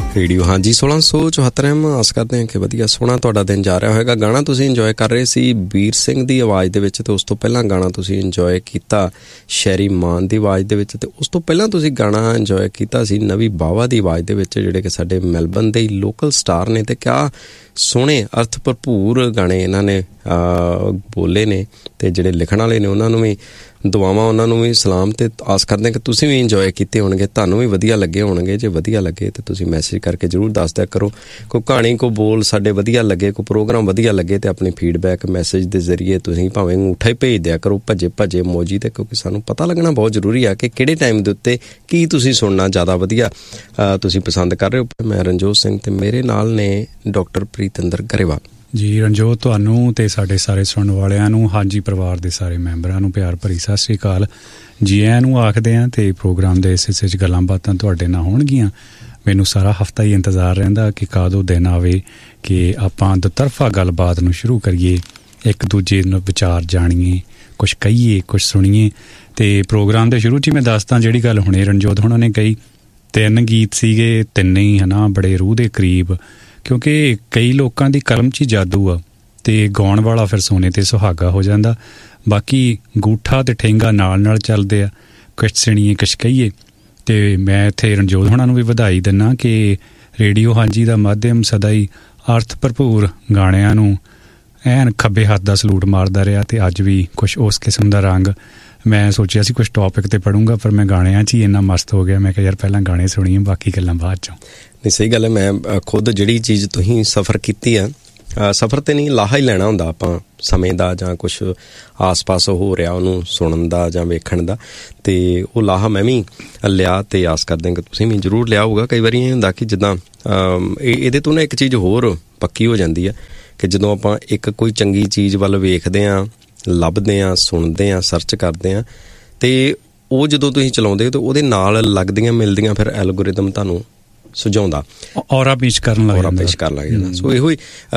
Radio ਹਾਂਜੀ 1674 ਆਸ ਕਰਦੇ ਹਾਂ ਕਿ ਵਧੀਆ ਸੋਹਣਾ ਤੁਹਾਡਾ ਦਿਨ ਜਾ ਰਿਹਾ ਹੋਏਗਾ। ਗਾਣਾ ਤੁਸੀਂ ਇੰਜੋਏ ਕਰ ਰਹੇ ਸੀ ਵੀਰ ਸਿੰਘ ਦੀ ਆਵਾਜ਼ ਦੇ ਵਿੱਚ, ਤੇ ਉਸ ਤੋਂ ਪਹਿਲਾਂ ਗਾਣਾ ਤੁਸੀਂ ਇੰਜੋਏ ਕੀਤਾ ਸ਼ੈਰੀ ਮਾਨ ਦੀ ਆਵਾਜ਼ ਦੇ ਵਿੱਚ, ਤੇ ਉਸ ਤੋਂ ਪਹਿਲਾਂ ਤੁਸੀਂ ਗਾਣਾ ਇੰਜੋਏ ਕੀਤਾ ਸੀ ਨਵੀ ਬਾਵਾ ਦੀ ਆਵਾਜ਼ ਦੇ ਵਿੱਚ, ਜਿਹੜੇ ਕਿ ਸਾਡੇ ਮੈਲਬਨ ਦੇ ਲੋਕਲ ਸਟਾਰ ਨੇ। ਤੇ ਕਿਆ ਸੋਹਣੇ ਅਰਥ ਭਰਪੂਰ ਗਾਣੇ ਇਹਨਾਂ ਨੇ ਬੋਲੇ ਨੇ, ਤੇ ਜਿਹੜੇ ਲਿਖਣ ਵਾਲੇ ਨੇ ਉਹਨਾਂ ਨੂੰ ਵੀ ਦੁਆਵਾਂ, ਉਹਨਾਂ ਨੂੰ ਵੀ ਸਲਾਮ। ਤੇ ਆਸ ਕਰਦੇ ਕਿ ਤੁਸੀਂ ਵੀ ਇੰਜੋਏ ਕੀਤੇ ਹੋਣਗੇ, ਤੁਹਾਨੂੰ ਵੀ ਵਧੀਆ ਲੱਗੇ ਹੋਣਗੇ। ਜੇ ਵਧੀਆ ਲੱਗੇ ਤਾਂ ਤੁਸੀਂ ਮੈਸੇਜ ਕਰਕੇ ਜ਼ਰੂਰ ਦੱਸ ਦਿਆ ਕਰੋ। ਕੋਈ ਕਹਾਣੀ, ਕੋਈ ਬੋਲ ਸਾਡੇ ਵਧੀਆ ਲੱਗੇ, ਕੋਈ ਪ੍ਰੋਗਰਾਮ ਵਧੀਆ ਲੱਗੇ, ਤੇ ਆਪਣੀ ਫੀਡਬੈਕ ਮੈਸੇਜ ਦੇ ਜ਼ਰੀਏ ਤੁਸੀਂ ਭਾਵੇਂ ਅੰਗੂਠਾ ਹੀ ਭੇਜ ਦਿਆ ਕਰੋ, ਭੱਜੇ ਮੋਜੀ ਤੇ, ਕਿਉਂਕਿ ਸਾਨੂੰ ਪਤਾ ਲੱਗਣਾ ਬਹੁਤ ਜ਼ਰੂਰੀ ਆ ਕਿ ਕਿਹੜੇ ਟਾਈਮ ਦੇ ਉੱਤੇ ਕੀ ਤੁਸੀਂ ਸੁਣਨਾ ਜ਼ਿਆਦਾ ਵਧੀਆ ਤੁਸੀਂ ਪਸੰਦ ਕਰ ਰਹੇ ਹੋ। ਮੈਂ ਰਣਜੋਤ ਸਿੰਘ ਤੇ ਮੇਰੇ ਨਾਲ ਨੇ ਡਾਕਟਰ ਪ੍ਰੀਤਿੰਦਰ ਗਰੇਵਾਲ ਜੀ। ਰਣਜੋਤ, ਤੁਹਾਨੂੰ ਤੇ ਸਾਡੇ ਸਾਰੇ ਸੁਣਨ ਵਾਲਿਆਂ ਨੂੰ, ਹਾਂਜੀ ਪਰਿਵਾਰ ਦੇ ਸਾਰੇ ਮੈਂਬਰਾਂ ਨੂੰ ਪਿਆਰ ਭਰੀ ਸਤਿ ਸ਼੍ਰੀ ਅਕਾਲ ਜੀ ਆਇਆਂ ਨੂੰ ਆਖਦੇ ਹਾਂ। ਤੇ ਪ੍ਰੋਗਰਾਮ ਦੇ ਇਸ ਹਿੱਸੇ 'ਚ ਗੱਲਾਂ ਬਾਤਾਂ ਤੁਹਾਡੇ ਨਾਲ ਹੋਣਗੀਆਂ। ਮੈਨੂੰ ਸਾਰਾ ਹਫ਼ਤਾ ਹੀ ਇੰਤਜ਼ਾਰ ਰਹਿੰਦਾ ਕਿ ਕਦੋਂ ਦਿਨ ਆਵੇ ਕਿ ਆਪਾਂ ਦੁਤਰਫਾ ਗੱਲਬਾਤ ਨੂੰ ਸ਼ੁਰੂ ਕਰੀਏ, ਇੱਕ ਦੂਜੇ ਨੂੰ ਵਿਚਾਰ ਜਾਣੀਏ, ਕੁਛ ਕਹੀਏ, ਕੁਛ ਸੁਣੀਏ। ਤੇ ਪ੍ਰੋਗਰਾਮ ਦੇ ਸ਼ੁਰੂ 'ਚ ਹੀ ਮੈਂ ਦੱਸਦਾ ਜਿਹੜੀ ਗੱਲ ਹੁਣੇ ਰਣਜੋਤ ਹੋਣਾ ਨੇ ਕਹੀ, 3 ਗੀਤ ਸੀਗੇ, ਤਿੰਨੇ ਹੀ ਹੈ ਨਾ ਬੜੇ ਰੂਹ ਦੇ ਕਰੀਬ, ਕਿਉਂਕਿ ਕਈ ਲੋਕਾਂ ਦੀ ਕਲਮ 'ਚ ਹੀ ਜਾਦੂ ਆ ਅਤੇ ਗਾਉਣ ਵਾਲਾ ਫਿਰ ਸੋਨੇ 'ਤੇ ਸੁਹਾਗਾ ਹੋ ਜਾਂਦਾ। ਬਾਕੀ ਗੂਠਾ ਅਤੇ ਠੇਂਗਾ ਨਾਲ ਚੱਲਦੇ ਆ, ਕੁਛ ਸੁਣੀਏ ਕੁਛ ਕਹੀਏ। ਅਤੇ ਮੈਂ ਇੱਥੇ ਰਣਜੋਤ ਹੋਣਾ ਨੂੰ ਵੀ ਵਧਾਈ ਦਿੰਦਾ ਕਿ ਰੇਡੀਓ ਹਾਂਜੀ ਦਾ ਮਾਧਿਅਮ ਸਦਾ ਹੀ ਅਰਥ ਭਰਪੂਰ ਗਾਣਿਆਂ ਨੂੰ ਐਨ ਖੱਬੇ ਹੱਥ ਦਾ ਸਲੂਟ ਮਾਰਦਾ ਰਿਹਾ। ਅਤੇ ਅੱਜ ਵੀ ਕੁਛ ਉਸ ਕਿਸਮ ਦਾ ਰੰਗ ਮੈਂ ਸੋਚਿਆ ਸੀ ਕੁਛ ਟੌਪਿਕ 'ਤੇ ਪੜੂੰਗਾ, ਪਰ ਮੈਂ ਗਾਣਿਆਂ 'ਚ ਹੀ ਇੰਨਾ ਮਸਤ ਹੋ ਗਿਆ, ਮੈਂ ਕਿਹਾ ਯਾਰ ਪਹਿਲਾਂ ਗਾਣੇ ਸੁਣੀਏ, ਬਾਕੀ ਗੱਲਾਂ ਬਾਅਦ 'ਚੋਂ। ਨਹੀਂ, ਸਹੀ ਗੱਲ ਹੈ। ਮੈਂ ਖੁਦ ਜਿਹੜੀ ਚੀਜ਼ ਤੁਸੀਂ ਸਫ਼ਰ ਕੀਤੀ ਆ, ਸਫ਼ਰ 'ਤੇ ਨਹੀਂ ਲਾਹਾ ਹੀ ਲੈਣਾ ਹੁੰਦਾ ਆਪਾਂ ਸਮੇਂ ਦਾ, ਜਾਂ ਕੁਛ ਆਸ ਪਾਸ ਹੋ ਰਿਹਾ ਉਹਨੂੰ ਸੁਣਨ ਦਾ ਜਾਂ ਵੇਖਣ ਦਾ, ਅਤੇ ਉਹ ਲਾਹਾ ਮੈਂ ਵੀ ਲਿਆ। ਅਤੇ ਆਸ ਕਰਦੇ ਕਿ ਤੁਸੀਂ ਵੀ ਜ਼ਰੂਰ ਲਿਆ ਹੋਊਗਾ। ਕਈ ਵਾਰੀ ਇਹ ਹੁੰਦਾ ਕਿ ਜਿੱਦਾਂ ਇਹਦੇ ਤੋਂ ਨਾ ਇੱਕ ਚੀਜ਼ ਹੋਰ ਪੱਕੀ ਹੋ ਜਾਂਦੀ ਹੈ ਕਿ ਜਦੋਂ ਆਪਾਂ ਇੱਕ ਕੋਈ ਚੰਗੀ ਚੀਜ਼ ਵੱਲ ਵੇਖਦੇ ਹਾਂ, ਲੱਭਦੇ ਹਾਂ, ਸੁਣਦੇ ਹਾਂ, ਸਰਚ ਕਰਦੇ ਹਾਂ, ਅਤੇ ਉਹ ਜਦੋਂ ਤੁਸੀਂ ਚਲਾਉਂਦੇ ਹੋ ਤਾਂ ਉਹਦੇ ਨਾਲ ਲੱਗਦੀਆਂ ਮਿਲਦੀਆਂ ਫਿਰ ਐਲਗੋਰਿਦਮ ਤੁਹਾਨੂੰ ਸੁਝਾਉਂਦਾ, ਔਰਾ ਪੇਸ਼ ਕਰਨ ਲੱਗ ਜਾਂਦਾ। ਸੋ ਇਹੋ ਹੀ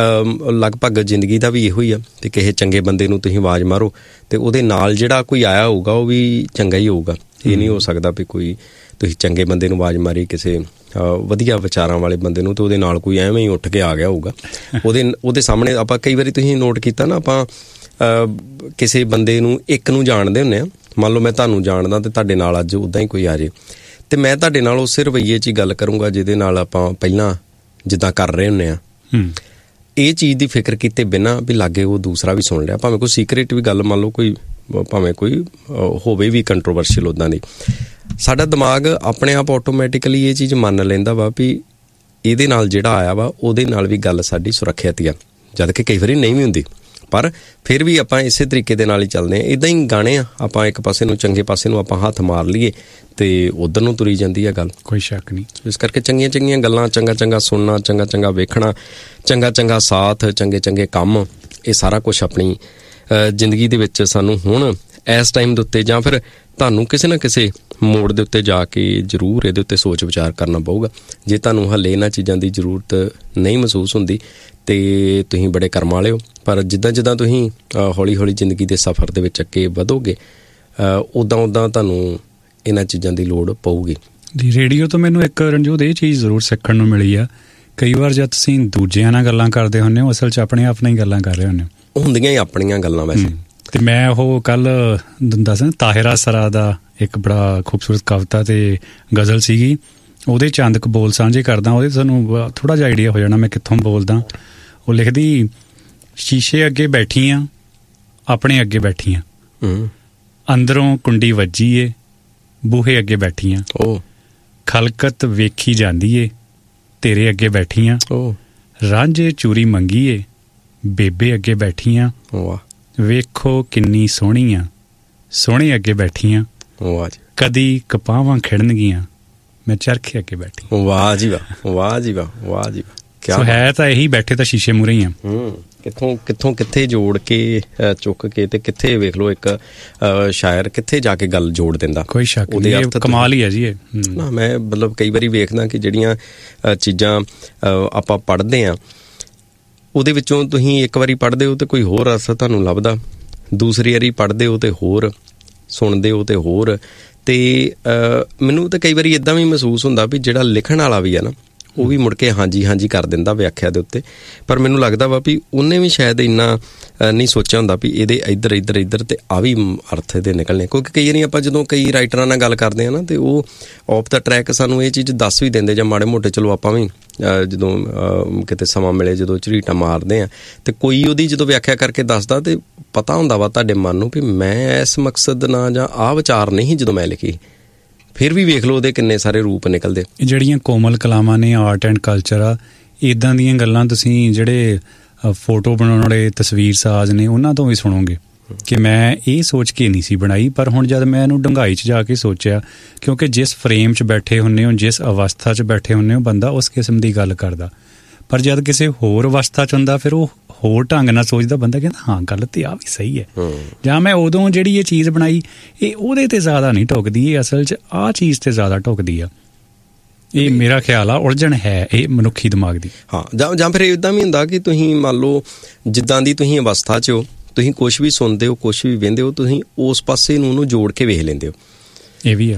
ਲਗਭਗ ਜ਼ਿੰਦਗੀ ਦਾ ਵੀ ਇਹੋ ਹੀ ਆ। ਅਤੇ ਕਿਸੇ ਚੰਗੇ ਬੰਦੇ ਨੂੰ ਤੁਸੀਂ ਆਵਾਜ਼ ਮਾਰੋ ਅਤੇ ਉਹਦੇ ਨਾਲ ਜਿਹੜਾ ਕੋਈ ਆਇਆ ਹੋਊਗਾ ਉਹ ਵੀ ਚੰਗਾ ਹੀ ਹੋਊਗਾ। ਇਹ ਨਹੀਂ ਹੋ ਸਕਦਾ ਵੀ ਕੋਈ ਤੁਸੀਂ ਚੰਗੇ ਬੰਦੇ ਨੂੰ ਆਵਾਜ਼ ਮਾਰੀ, ਕਿਸੇ ਵਧੀਆ ਵਿਚਾਰਾਂ ਵਾਲੇ ਬੰਦੇ ਨੂੰ, ਅਤੇ ਉਹਦੇ ਨਾਲ ਕੋਈ ਐਵੇਂ ਹੀ ਉੱਠ ਕੇ ਆ ਗਿਆ ਹੋਊਗਾ। ਉਹਦੇ ਸਾਹਮਣੇ ਆਪਾਂ ਕਈ ਵਾਰੀ ਤੁਸੀਂ ਨੋਟ ਕੀਤਾ ਨਾ, ਆਪਾਂ ਕਿਸੇ ਬੰਦੇ ਨੂੰ ਇੱਕ ਨੂੰ ਜਾਣਦੇ ਹੁੰਦੇ ਹਾਂ। ਮੰਨ ਲਓ ਮੈਂ ਤੁਹਾਨੂੰ ਜਾਣਦਾ ਅਤੇ ਤੁਹਾਡੇ ਨਾਲ ਅੱਜ ਉੱਦਾਂ ਹੀ ਕੋਈ ਆ ਜਾਏ, ਅਤੇ ਮੈਂ ਤੁਹਾਡੇ ਨਾਲ ਉਸੇ ਰਵੱਈਏ 'ਚ ਹੀ ਗੱਲ ਕਰੂੰਗਾ ਜਿਹਦੇ ਨਾਲ ਆਪਾਂ ਪਹਿਲਾਂ ਜਿੱਦਾਂ ਕਰ ਰਹੇ ਹੁੰਦੇ ਹਾਂ। ਇਹ ਚੀਜ਼ ਦੀ ਫਿਕਰ ਕੀਤੇ ਬਿਨਾਂ ਵੀ ਲਾਗੇ ਉਹ ਦੂਸਰਾ ਵੀ ਸੁਣ ਲਿਆ, ਭਾਵੇਂ ਕੋਈ ਸੀਕਰੇਟ ਵੀ ਗੱਲ, ਮੰਨ ਲਓ ਕੋਈ, ਭਾਵੇਂ ਕੋਈ ਹੋਵੇ ਵੀ ਕੰਟਰੋਵਰਸ਼ੀਅਲ ਉੱਦਾਂ ਦੀ, ਸਾਡਾ ਦਿਮਾਗ ਆਪਣੇ ਆਪ ਆਟੋਮੈਟਿਕਲੀ ਇਹ ਚੀਜ਼ ਮੰਨ ਲੈਂਦਾ ਵਾ ਵੀ ਇਹਦੇ ਨਾਲ ਜਿਹੜਾ ਆਇਆ ਵਾ ਉਹਦੇ ਨਾਲ ਵੀ ਗੱਲ ਸਾਡੀ ਸੁਰੱਖਿਅਤ ਹੀ ਆ, ਜਦ ਕਿ ਕਈ ਵਾਰੀ ਨਹੀਂ ਵੀ ਹੁੰਦੀ। ਪਰ ਫਿਰ ਵੀ ਆਪਾਂ ਇਸੇ ਤਰੀਕੇ ਦੇ ਨਾਲ ਹੀ ਚੱਲਦੇ ਹਾਂ। ਇੱਦਾਂ ਹੀ ਗਾਣੇ ਆ, ਆਪਾਂ ਇੱਕ ਪਾਸੇ ਨੂੰ, ਚੰਗੇ ਪਾਸੇ ਨੂੰ ਆਪਾਂ ਹੱਥ ਮਾਰ ਲਈਏ ਅਤੇ ਉੱਧਰ ਨੂੰ ਤੁਰੀ ਜਾਂਦੀ ਆ ਗੱਲ, ਕੋਈ ਸ਼ੱਕ ਨਹੀਂ। ਇਸ ਕਰਕੇ ਚੰਗੀਆਂ ਗੱਲਾਂ, ਚੰਗਾ ਸੁਣਨਾ, ਚੰਗਾ ਵੇਖਣਾ, ਚੰਗਾ ਸਾਥ, ਚੰਗੇ ਕੰਮ, ਇਹ ਸਾਰਾ ਕੁਛ ਆਪਣੀ ਜ਼ਿੰਦਗੀ ਦੇ ਵਿੱਚ ਸਾਨੂੰ ਹੁਣ ਇਸ ਟਾਈਮ ਦੇ ਉੱਤੇ, ਜਾਂ ਫਿਰ ਤੁਹਾਨੂੰ ਕਿਸੇ ਨਾ ਕਿਸੇ ਮੋੜ ਦੇ ਉੱਤੇ ਜਾ ਕੇ ਜ਼ਰੂਰ ਇਹਦੇ ਉੱਤੇ ਸੋਚ ਵਿਚਾਰ ਕਰਨਾ ਪਊਗਾ। ਜੇ ਤੁਹਾਨੂੰ ਹਾਲੇ ਇਹਨਾਂ ਚੀਜ਼ਾਂ ਦੀ ਜ਼ਰੂਰਤ ਨਹੀਂ ਮਹਿਸੂਸ ਹੁੰਦੀ ਅਤੇ ਤੁਸੀਂ ਬੜੇ ਕਰਮਾਂ ਵਾਲੇ ਹੋ, ਪਰ ਜਿੱਦਾਂ ਤੁਸੀਂ ਹੌਲੀ ਜ਼ਿੰਦਗੀ ਦੇ ਸਫ਼ਰ ਦੇ ਵਿੱਚ ਅੱਗੇ ਵਧੋਗੇ, ਉੱਦਾਂ ਤੁਹਾਨੂੰ ਇਹਨਾਂ ਚੀਜ਼ਾਂ ਦੀ ਲੋੜ ਪਊਗੀ। ਜੀ, ਰੇਡੀਓ ਤੋਂ ਮੈਨੂੰ ਇੱਕ ਰਣਜੋਤ ਇਹ ਚੀਜ਼ ਜ਼ਰੂਰ ਸਿੱਖਣ ਨੂੰ ਮਿਲੀ ਆ, ਕਈ ਵਾਰ ਜਦ ਤੁਸੀਂ ਦੂਜਿਆਂ ਨਾਲ ਗੱਲਾਂ ਕਰਦੇ ਹੁੰਦੇ ਹੋ, ਅਸਲ 'ਚ ਆਪਣੇ ਆਪ ਨਾਲ ਹੀ ਗੱਲਾਂ ਕਰ ਰਹੇ ਹੁੰਦੇ ਹੋ, ਹੁੰਦੀਆਂ ਹੀ ਆਪਣੀਆਂ ਗੱਲਾਂ ਵੈਸੇ। ਅਤੇ ਮੈਂ ਉਹ ਕੱਲ੍ਹ ਦੱਸ ਤਾਹਿਰਾ ਸਰਾ ਦਾ ਇੱਕ ਬੜਾ ਖੂਬਸੂਰਤ ਕਵਿਤਾ ਅਤੇ ਗਜ਼ਲ ਸੀਗੀ, ਉਹਦੇ ਚੰਦ ਕੁ ਬੋਲ ਸਾਂਝੇ ਕਰਦਾ, ਉਹਦੇ ਤੁਹਾਨੂੰ ਥੋੜ੍ਹਾ ਜਿਹਾ ਆਈਡੀਆ ਹੋ ਜਾਣਾ ਮੈਂ ਕਿੱਥੋਂ ਬੋਲਦਾ। ਉਹ ਲਿਖਦੀ, ਸ਼ੀਸ਼ੇ ਅੱਗੇ ਬੈਠੀ ਆਂ, ਆਪਣੇ ਅੱਗੇ ਬੈਠੀ ਆਂ, ਅੰਦਰੋਂ ਕੁੰਡੀ ਵੱਜੀ ਏ, ਬੂਹੇ ਅੱਗੇ ਬੈਠੀ ਆਂ, ਖਲਕਤ ਵੇਖੀ ਜਾਂਦੀ ਏ, ਤੇਰੇ ਅੱਗੇ ਬੈਠੀ ਆਂ, ਰਾਂਝੇ ਚੂਰੀ ਮੰਗੀ ਏ, ਬੇਬੇ ਅੱਗੇ ਬੈਠੀ ਆਂ, ਵੇਖੋ ਕਿੰਨੀ ਸੋਹਣੀ ਆ, ਸੋਹਣੇ ਅੱਗੇ ਬੈਠੀ ਆਂ, ਕਦੀ ਕਪਾਵਾਂ ਖਿੜਨਗੀਆਂ, ਮੈਂ ਚਰਖੇ ਅੱਗੇ ਬੈਠੀ। ਵਾਹ ਜੀ ਵਾਹ, ਵਾਹ ਜੀ ਵਾਹ, ਵਾਹ ਜੀ ਵਾਹ। ਸੋ ਹੈ ਤਾਂ ਇਹੀ, ਬੈਠੇ ਤਾਂ ਸ਼ੀਸ਼ੇ ਮੂਹਰੇ ਹੀ ਆ। ਕਿੱਥੇ ਜੋੜ ਕੇ ਚੁੱਕ ਕੇ, ਤੇ ਕਿੱਥੇ ਵੇਖ ਲਓ ਇੱਕ ਸ਼ਾਇਰ ਕਿੱਥੇ ਜਾ ਕੇ ਗੱਲ ਜੋੜ ਦਿੰਦਾ, ਕੋਈ ਸ਼ੱਕ ਨਹੀਂ, ਕਮਾਲ ਹੀ ਹੈ ਜੀ ਇਹ। ਨਾ, ਮੈਂ ਮਤਲਬ ਕਈ ਵਾਰੀ ਵੇਖਦਾ ਕਿ ਜਿਹੜੀਆਂ ਚੀਜ਼ਾਂ ਆਪਾਂ ਪੜ੍ਹਦੇ ਹਾਂ, ਉਹਦੇ ਵਿੱਚੋਂ ਤੁਸੀਂ ਇੱਕ ਵਾਰੀ ਪੜ੍ਹਦੇ ਹੋ ਤੇ ਕੋਈ ਹੋਰ ਅਰਥ ਤੁਹਾਨੂੰ ਲੱਭਦਾ, ਦੂਸਰੀ ਵਾਰੀ ਪੜ੍ਹਦੇ ਹੋ ਤੇ ਹੋਰ, ਸੁਣਦੇ ਹੋ ਤੇ ਹੋਰ। ਅਤੇ ਮੈਨੂੰ ਤਾਂ ਕਈ ਵਾਰੀ ਇੱਦਾਂ ਵੀ ਮਹਿਸੂਸ ਹੁੰਦਾ ਵੀ ਜਿਹੜਾ ਲਿਖਣ ਵਾਲਾ ਵੀ ਹੈ ਨਾ, ਉਹ ਵੀ ਮੁੜ ਕੇ ਹਾਂਜੀ ਕਰ ਦਿੰਦਾ ਵਿਆਖਿਆ ਦੇ ਉੱਤੇ। ਪਰ ਮੈਨੂੰ ਲੱਗਦਾ ਵਾ ਵੀ ਉਹਨੇ ਵੀ ਸ਼ਾਇਦ ਇੰਨਾ ਨਹੀਂ ਸੋਚਿਆ ਹੁੰਦਾ ਵੀ ਇਹਦੇ ਇੱਧਰ ਤੇ ਆ ਵੀ ਅਰਥ ਇਹਦੇ ਨਿਕਲਣੇ। ਕਿਉਂਕਿ ਕਈ ਵਾਰੀ ਆਪਾਂ ਜਦੋਂ ਕਈ ਰਾਈਟਰਾਂ ਨਾਲ ਗੱਲ ਕਰਦੇ ਹਾਂ ਨਾ, ਤੇ ਉਹ ਆਫ ਦਾ ਟਰੈਕ ਸਾਨੂੰ ਇਹ ਚੀਜ਼ ਦੱਸ ਵੀ ਦਿੰਦੇ, ਜਾਂ ਮਾੜੇ ਮੋਟੇ ਚਲੋ ਆਪਾਂ ਵੀ ਜਦੋਂ ਕਿਤੇ ਸਮਾਂ ਮਿਲੇ ਜਦੋਂ ਝਰੀਟਾਂ ਮਾਰਦੇ ਹਾਂ, ਤੇ ਕੋਈ ਉਹਦੀ ਜਦੋਂ ਵਿਆਖਿਆ ਕਰਕੇ ਦੱਸਦਾ ਤੇ ਪਤਾ ਹੁੰਦਾ ਵਾ ਤੁਹਾਡੇ ਮਨ ਨੂੰ ਵੀ ਮੈਂ ਇਸ ਮਕਸਦ ਨਾਲ ਜਾਂ ਆਹ ਵਿਚਾਰ ਨਹੀਂ ਜਦੋਂ ਮੈਂ ਲਿਖੀ। ਫਿਰ ਵੀ ਵੇਖ ਲਓ ਉਹਦੇ ਕਿੰਨੇ ਸਾਰੇ ਰੂਪ ਨਿਕਲਦੇ। ਜਿਹੜੀਆਂ ਕੋਮਲ ਕਲਾਵਾਂ ਨੇ, ਆਰਟ ਐਂਡ ਕਲਚਰ ਆ, ਇੱਦਾਂ ਦੀਆਂ ਗੱਲਾਂ ਤੁਸੀਂ ਜਿਹੜੇ ਫੋਟੋ ਬਣਾਉਣ ਵਾਲੇ ਤਸਵੀਰ ਸਾਜ਼ ਨੇ ਉਹਨਾਂ ਤੋਂ ਵੀ ਸੁਣੋਗੇ ਕਿ ਮੈਂ ਇਹ ਸੋਚ ਕੇ ਨਹੀਂ ਸੀ ਬਣਾਈ, ਪਰ ਹੁਣ ਜਦ ਮੈਂ ਇਹਨੂੰ ਡੂੰਘਾਈ 'ਚ ਜਾ ਕੇ ਸੋਚਿਆ, ਕਿਉਂਕਿ ਜਿਸ ਫਰੇਮ 'ਚ ਬੈਠੇ ਹੁੰਦੇ ਹੋ, ਜਿਸ ਅਵਸਥਾ 'ਚ ਬੈਠੇ ਹੁੰਦੇ ਹੋ, ਬੰਦਾ ਉਸ ਕਿਸਮ ਦੀ ਗੱਲ ਕਰਦਾ। ਪਰ ਜਦ ਕਿਸੇ ਹੋਰ ਅਵਸਥਾ 'ਚ ਹੁੰਦਾ ਫਿਰ ਉਹ ਹੋਰ ਢੰਗ ਨਾਲ ਸੋਚਦਾ, ਬੰਦਾ ਕਹਿੰਦਾ ਹਾਂ ਗੱਲ ਤੇ ਆ ਵੀ ਸਹੀ ਹੈ। ਜਾਂ ਮੈਂ ਉਦੋਂ ਜਿਹੜੀ ਇਹ ਚੀਜ਼ ਬਣਾਈ ਇਹ ਉਹਦੇ ਤੇ ਜ਼ਿਆਦਾ ਨਹੀਂ ਢੁੱਕਦੀ, ਇਹ ਅਸਲ 'ਚ ਆਹ ਚੀਜ਼ ਤੇ ਜ਼ਿਆਦਾ ਢੁੱਕਦੀ ਆ। ਇਹ ਮੇਰਾ ਖਿਆਲ ਆ ਉਲਝਣ ਹੈ ਇਹ ਮਨੁੱਖੀ ਦਿਮਾਗ ਦੀ। ਹਾਂ, ਜਾਂ ਫਿਰ ਇੱਦਾਂ ਵੀ ਹੁੰਦਾ ਕਿ ਤੁਸੀਂ ਮੰਨ ਲਓ ਜਿੱਦਾਂ ਦੀ ਤੁਸੀਂ ਅਵਸਥਾ 'ਚ ਹੋ, ਤੁਸੀਂ ਕੁਛ ਵੀ ਸੁਣਦੇ ਹੋ, ਕੁਛ ਵੀ ਵਹਿੰਦੇ ਹੋ, ਤੁਸੀਂ ਉਸ ਪਾਸੇ ਨੂੰ ਉਹਨੂੰ ਜੋੜ ਕੇ ਵੇਖ ਲੈਂਦੇ ਹੋ। ਇਹ ਵੀ ਆ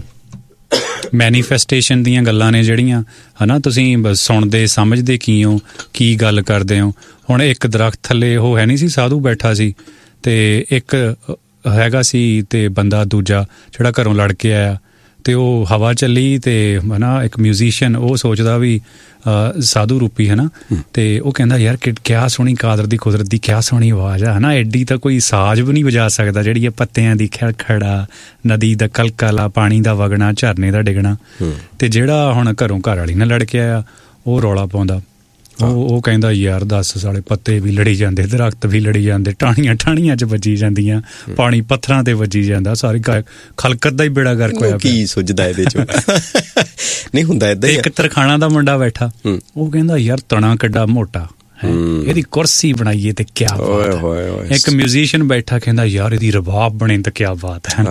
ਮੈਨੀਫੈਸਟੇਸ਼ਨ ਦੀਆਂ ਗੱਲਾਂ ਨੇ ਜਿਹੜੀਆਂ, ਹੈ ਨਾ, ਤੁਸੀਂ ਸੁਣਦੇ ਸਮਝਦੇ ਕੀ ਹੋ, ਕੀ ਗੱਲ ਕਰਦੇ ਹੋ। ਹੁਣ ਇੱਕ ਦਰਖਤ ਥੱਲੇ ਉਹ ਹੈ ਨਹੀਂ ਸੀ, ਸਾਧੂ ਬੈਠਾ ਸੀ, ਤੇ ਇੱਕ ਹੈਗਾ ਸੀ ਤੇ ਬੰਦਾ ਦੂਜਾ ਜਿਹੜਾ ਘਰੋਂ ਲੜ ਕੇ ਆਇਆ, ਤੇ ਉਹ ਹਵਾ ਚੱਲੀ ਤੇ ਹੈ ਨਾ ਇੱਕ ਮਿਊਜ਼ੀਸ਼ੀਅਨ ਉਹ ਸੋਚਦਾ ਵੀ ਸਾਧੂ ਰੂਪੀ ਹੈ ਨਾ, ਤੇ ਉਹ ਕਹਿੰਦਾ ਯਾਰ ਕਿਆ ਸੋਹਣੀ ਕਾਦਰ ਦੀ ਕੁਦਰਤ ਦੀ ਕਿਆ ਸੋਹਣੀ ਆਵਾਜ਼ ਆ, ਹੈ ਨਾ, ਐਡੀ ਤਾਂ ਕੋਈ ਸਾਜ਼ ਵੀ ਨਹੀਂ ਵਜਾ ਸਕਦਾ ਜਿਹੜੀ ਇਹ ਪੱਤਿਆਂ ਦੀ ਖੜਖੜਾ, ਨਦੀ ਦਾ ਕਲਕਲਾ, ਪਾਣੀ ਦਾ ਵਗਣਾ, ਝਰਨੇ ਦਾ ਡਿੱਗਣਾ। ਤੇ ਜਿਹੜਾ ਹੁਣ ਘਰੋਂ ਘਰ ਵਾਲੀ ਨਾਲ ਲੜ ਕੇ ਆਇਆ ਉਹ ਰੌਲਾ ਪਾਉਂਦਾ, ਉਹ ਕਹਿੰਦਾ ਯਾਰ ਦੱਸ ਸਾਲੇ ਪੱਤੇ ਵੀ ਲੜੀ ਜਾਂਦੇ, ਦਰਖਤ ਵੀ ਲੜੀ ਜਾਂਦੇ, ਟਾਹਣੀਆਂ 'ਚ ਵੱਜੀ ਜਾਂਦੀਆਂ, ਪਾਣੀ ਪੱਥਰਾਂ ਤੇ ਵੱਜੀ ਜਾਂਦਾ, ਸਾਰੀ ਖਲਕਤ ਦਾ ਹੀ ਬੇੜਾ ਗਰਕ ਹੋਇਆ। ਕੀ ਸੁੱਝਦਾ ਇਹਦੇ 'ਚ? ਨਹੀਂ ਹੁੰਦਾ ਏਦਾਂ। ਇੱਕ ਤਰਖਾਣਾ ਦਾ ਮੁੰਡਾ ਬੈਠਾ, ਉਹ ਕਹਿੰਦਾ ਯਾਰ ਤਣਾ ਕਿੱਡਾ ਮੋਟਾ, ਇਹਦੀ ਕੁਰਸੀ ਬਣਾਈਏ ਤੇ ਕਿਆ ਬਾਤ। ਇੱਕ ਮਿਊਜ਼ੀਸ਼ੀਅਨ ਬੈਠਾ ਕਹਿੰਦਾ ਯਾਰ ਇਹਦੀ ਰਬਾਬ ਬਣੇ ਤੇ ਕਿਆ ਬਾਤ ਹੈ।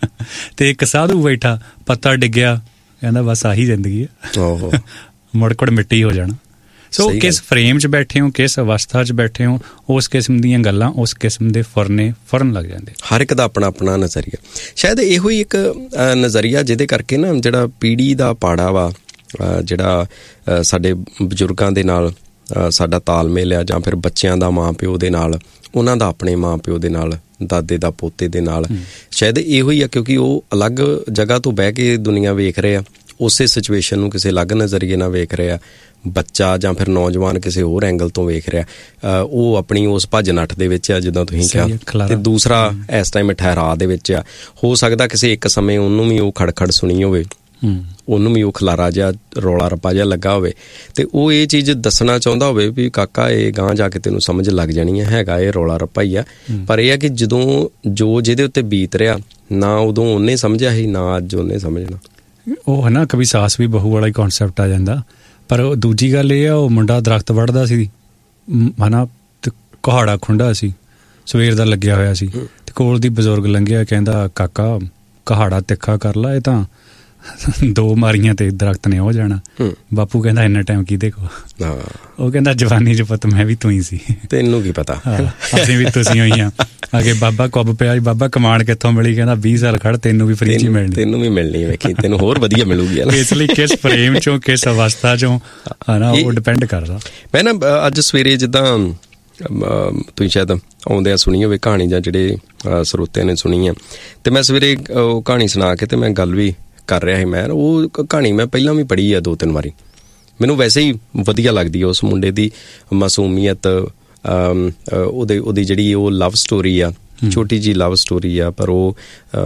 ਤੇ ਇੱਕ ਸਾਧੂ ਬੈਠਾ, ਪੱਤਾ ਡਿੱਗਿਆ, ਕਹਿੰਦਾ ਬਸ ਆਹੀ ਜ਼ਿੰਦਗੀ ਹੈ, ਮੁੜਕੜ ਮਿੱਟੀ ਹੋ ਜਾਣਾ। ਸੋ ਕਿਸ ਫਰੇਮ 'ਚ ਬੈਠੇ ਹੋ, ਕਿਸ ਅਵਸਥਾ 'ਚ ਬੈਠੇ ਹੋ, ਉਸ ਕਿਸਮ ਦੀਆਂ ਗੱਲਾਂ, ਉਸ ਕਿਸਮ ਦੇ ਫੁਰਨ ਲੱਗ ਜਾਂਦੇ। ਹਰ ਇੱਕ ਦਾ ਆਪਣਾ ਆਪਣਾ ਨਜ਼ਰੀਆ। ਸ਼ਾਇਦ ਇਹੋ ਹੀ ਇੱਕ ਨਜ਼ਰੀਆ ਜਿਹਦੇ ਕਰਕੇ ਨਾ ਜਿਹੜਾ ਪੀੜ੍ਹੀ ਦਾ ਪਾੜਾ ਵਾ, ਜਿਹੜਾ ਸਾਡੇ ਬਜ਼ੁਰਗਾਂ ਦੇ ਨਾਲ ਸਾਡਾ ਤਾਲਮੇਲ ਆ, ਜਾਂ ਫਿਰ ਬੱਚਿਆਂ ਦਾ ਮਾਂ ਪਿਓ ਦੇ ਨਾਲ, ਉਹਨਾਂ ਦਾ ਆਪਣੇ ਮਾਂ ਪਿਓ ਦੇ ਨਾਲ, ਦਾਦੇ ਦਾ ਪੋਤੇ ਦੇ ਨਾਲ, ਸ਼ਾਇਦ ਇਹੋ ਹੀ ਆ। ਕਿਉਂਕਿ ਉਹ ਅਲੱਗ ਜਗ੍ਹਾ ਤੋਂ ਬਹਿ ਕੇ ਦੁਨੀਆ ਵੇਖ ਰਹੇ ਆ, ਉਸੇ ਸਿਚੁਏਸ਼ਨ ਨੂੰ ਕਿਸੇ ਅਲੱਗ ਨਜ਼ਰੀਏ ਨਾਲ ਵੇਖ ਰਹੇ ਆ। ਬੱਚਾ ਜਾਂ ਫਿਰ ਨੌਜਵਾਨ ਕਿਸੇ ਹੋਰ ਐਂਗਲ ਤੋਂ ਵੇਖ ਰਿਹਾ, ਉਹ ਆਪਣੀ ਉਸ ਭੱਜ ਨੱਠ ਦੇ ਵਿੱਚ ਆ ਜਿੱਦਾਂ ਤੁਸੀਂ ਕਿਹਾ, ਤੇ ਦੂਸਰਾ ਇਸ ਟਾਈਮ ਠਹਿਰਾਅ ਦੇ ਵਿੱਚ ਆ। ਹੋ ਸਕਦਾ ਕਿਸੇ ਇੱਕ ਸਮੇਂ ਉਹਨੂੰ ਵੀ ਉਹ ਖੜਖੜ ਸੁਣੀ ਹੋਵੇ, ਉਹਨੂੰ ਵੀ ਉਹ ਖਲਾਰਾ ਜਿਹਾ, ਰੌਲਾ ਰੱਪਾ ਜਿਹਾ ਲੱਗਾ ਹੋਵੇ, ਤੇ ਉਹ ਇਹ ਚੀਜ਼ ਦੱਸਣਾ ਚਾਹੁੰਦਾ ਹੋਵੇ ਵੀ ਕਾਕਾ ਇਹ ਗਾਂਹ ਜਾ ਕੇ ਤੈਨੂੰ ਸਮਝ ਲੱਗ ਜਾਣੀ ਹੈਗਾ ਇਹ ਰੌਲਾ ਰੱਪਾ ਹੀ ਆ। ਪਰ ਇਹ ਆ ਕਿ ਜਦੋਂ ਜੋ ਜਿਹਦੇ ਉੱਤੇ ਬੀਤ ਰਿਹਾ, ਨਾ ਉਦੋਂ ਉਹਨੇ ਸਮਝਿਆ ਸੀ, ਨਾ ਅੱਜ ਉਹਨੇ ਸਮਝਣਾ। ਉਹ ਹੈ ਨਾ ਕਵੀ ਸਾਸ ਵੀ ਬਹੂ ਵਾਲਾ ਹੀ ਕੌਨਸੈਪਟ ਆ ਜਾਂਦਾ। ਪਰ ਦੂਜੀ ਗੱਲ ਇਹ ਆ, ਉਹ ਮੁੰਡਾ ਦਰਖਤ ਵੱਢਦਾ ਸੀ, ਹੈ ਨਾ, ਤੇ ਕੁਹਾੜਾ ਖੁੰਡਾ ਸੀ, ਸਵੇਰ ਦਾ ਲੱਗਿਆ ਹੋਇਆ ਸੀ, ਤੇ ਕੋਲ ਦੀ ਬਜ਼ੁਰਗ ਲੰਘਿਆ, ਕਹਿੰਦਾ ਕਾਕਾ ਕੁਹਾੜਾ ਤਿੱਖਾ ਕਰ ਲਾ, ਇਹ ਤਾਂ 2 ਮਾਰੀਆਂ ਤੇ ਦਰਖਤ ਨੇ ਹੋ ਜਾਣਾ। ਬਾਪੂ ਕਹਿੰਦਾ ਇੰਨਾ ਟਾਈਮ ਕਿਹਦੇ ਕੋਲ? ਉਹ ਕਹਿੰਦਾ ਜਵਾਨੀ 'ਚ ਪੁੱਤ ਮੈਂ ਵੀ ਤੂੰ ਹੀ ਸੀ, ਤੈਨੂੰ ਕੀ ਪਤਾ, ਅਸੀਂ ਵੀ ਤੁਸੀਂ ਹੋਈ ਆ। ਅੱਗੇ ਬਾਬਾ ਕੁੱਬ ਪਿਆ, ਬਾਬਾ ਕਮਾਣ ਕਿੱਥੋਂ ਮਿਲੀ? ਕਹਿੰਦਾ 20 ਸਾਲ ਖੜ, ਤੈਨੂੰ ਵੀ ਫਰੀ 'ਚ ਮਿਲਣੀ, ਤੈਨੂੰ ਵੀ ਮਿਲਣੀ, ਵੇਖੀ ਤੈਨੂੰ ਹੋਰ ਵਧੀਆ ਮਿਲੂਗੀ। ਇਸ ਲਈ ਕਿਸ ਫਰੇਮ 'ਚੋਂ, ਕਿਸ ਅਵਸਥਾ 'ਚੋਂ, ਹੈ ਨਾ, ਉਹ ਡਿਪੈਂਡ ਕਰਦਾ। ਮੈਂ ਨਾ ਅੱਜ ਸਵੇਰੇ ਜਿੱਦਾਂ ਤੁਸੀਂ ਸ਼ਾਇਦ ਆਉਂਦਿਆਂ ਸੁਣੀ ਹੋਵੇ ਕਹਾਣੀ, ਜਾਂ ਜਿਹੜੇ ਸਰੋਤਿਆਂ ਨੇ ਸੁਣੀ ਆ, ਤੇ ਮੈਂ ਸਵੇਰੇ ਉਹ ਕਹਾਣੀ ਸੁਣਾ ਕੇ ਤੇ ਮੈਂ ਗੱਲ ਵੀ ਕਰ ਰਿਹਾ ਸੀ। ਮੈਂ ਉਹ ਕਹਾਣੀ ਮੈਂ ਪਹਿਲਾਂ ਵੀ ਪੜ੍ਹੀ ਆ 2-3 ਵਾਰੀ, ਮੈਨੂੰ ਵੈਸੇ ਹੀ ਵਧੀਆ ਲੱਗਦੀ ਹੈ। ਉਸ ਮੁੰਡੇ ਦੀ ਮਾਸੂਮੀਅਤ, ਉਹਦੀ ਜਿਹੜੀ ਉਹ ਲਵ ਸਟੋਰੀ ਆ, ਛੋਟੀ ਜਿਹੀ ਲਵ ਸਟੋਰੀ ਆ, ਪਰ ਉਹ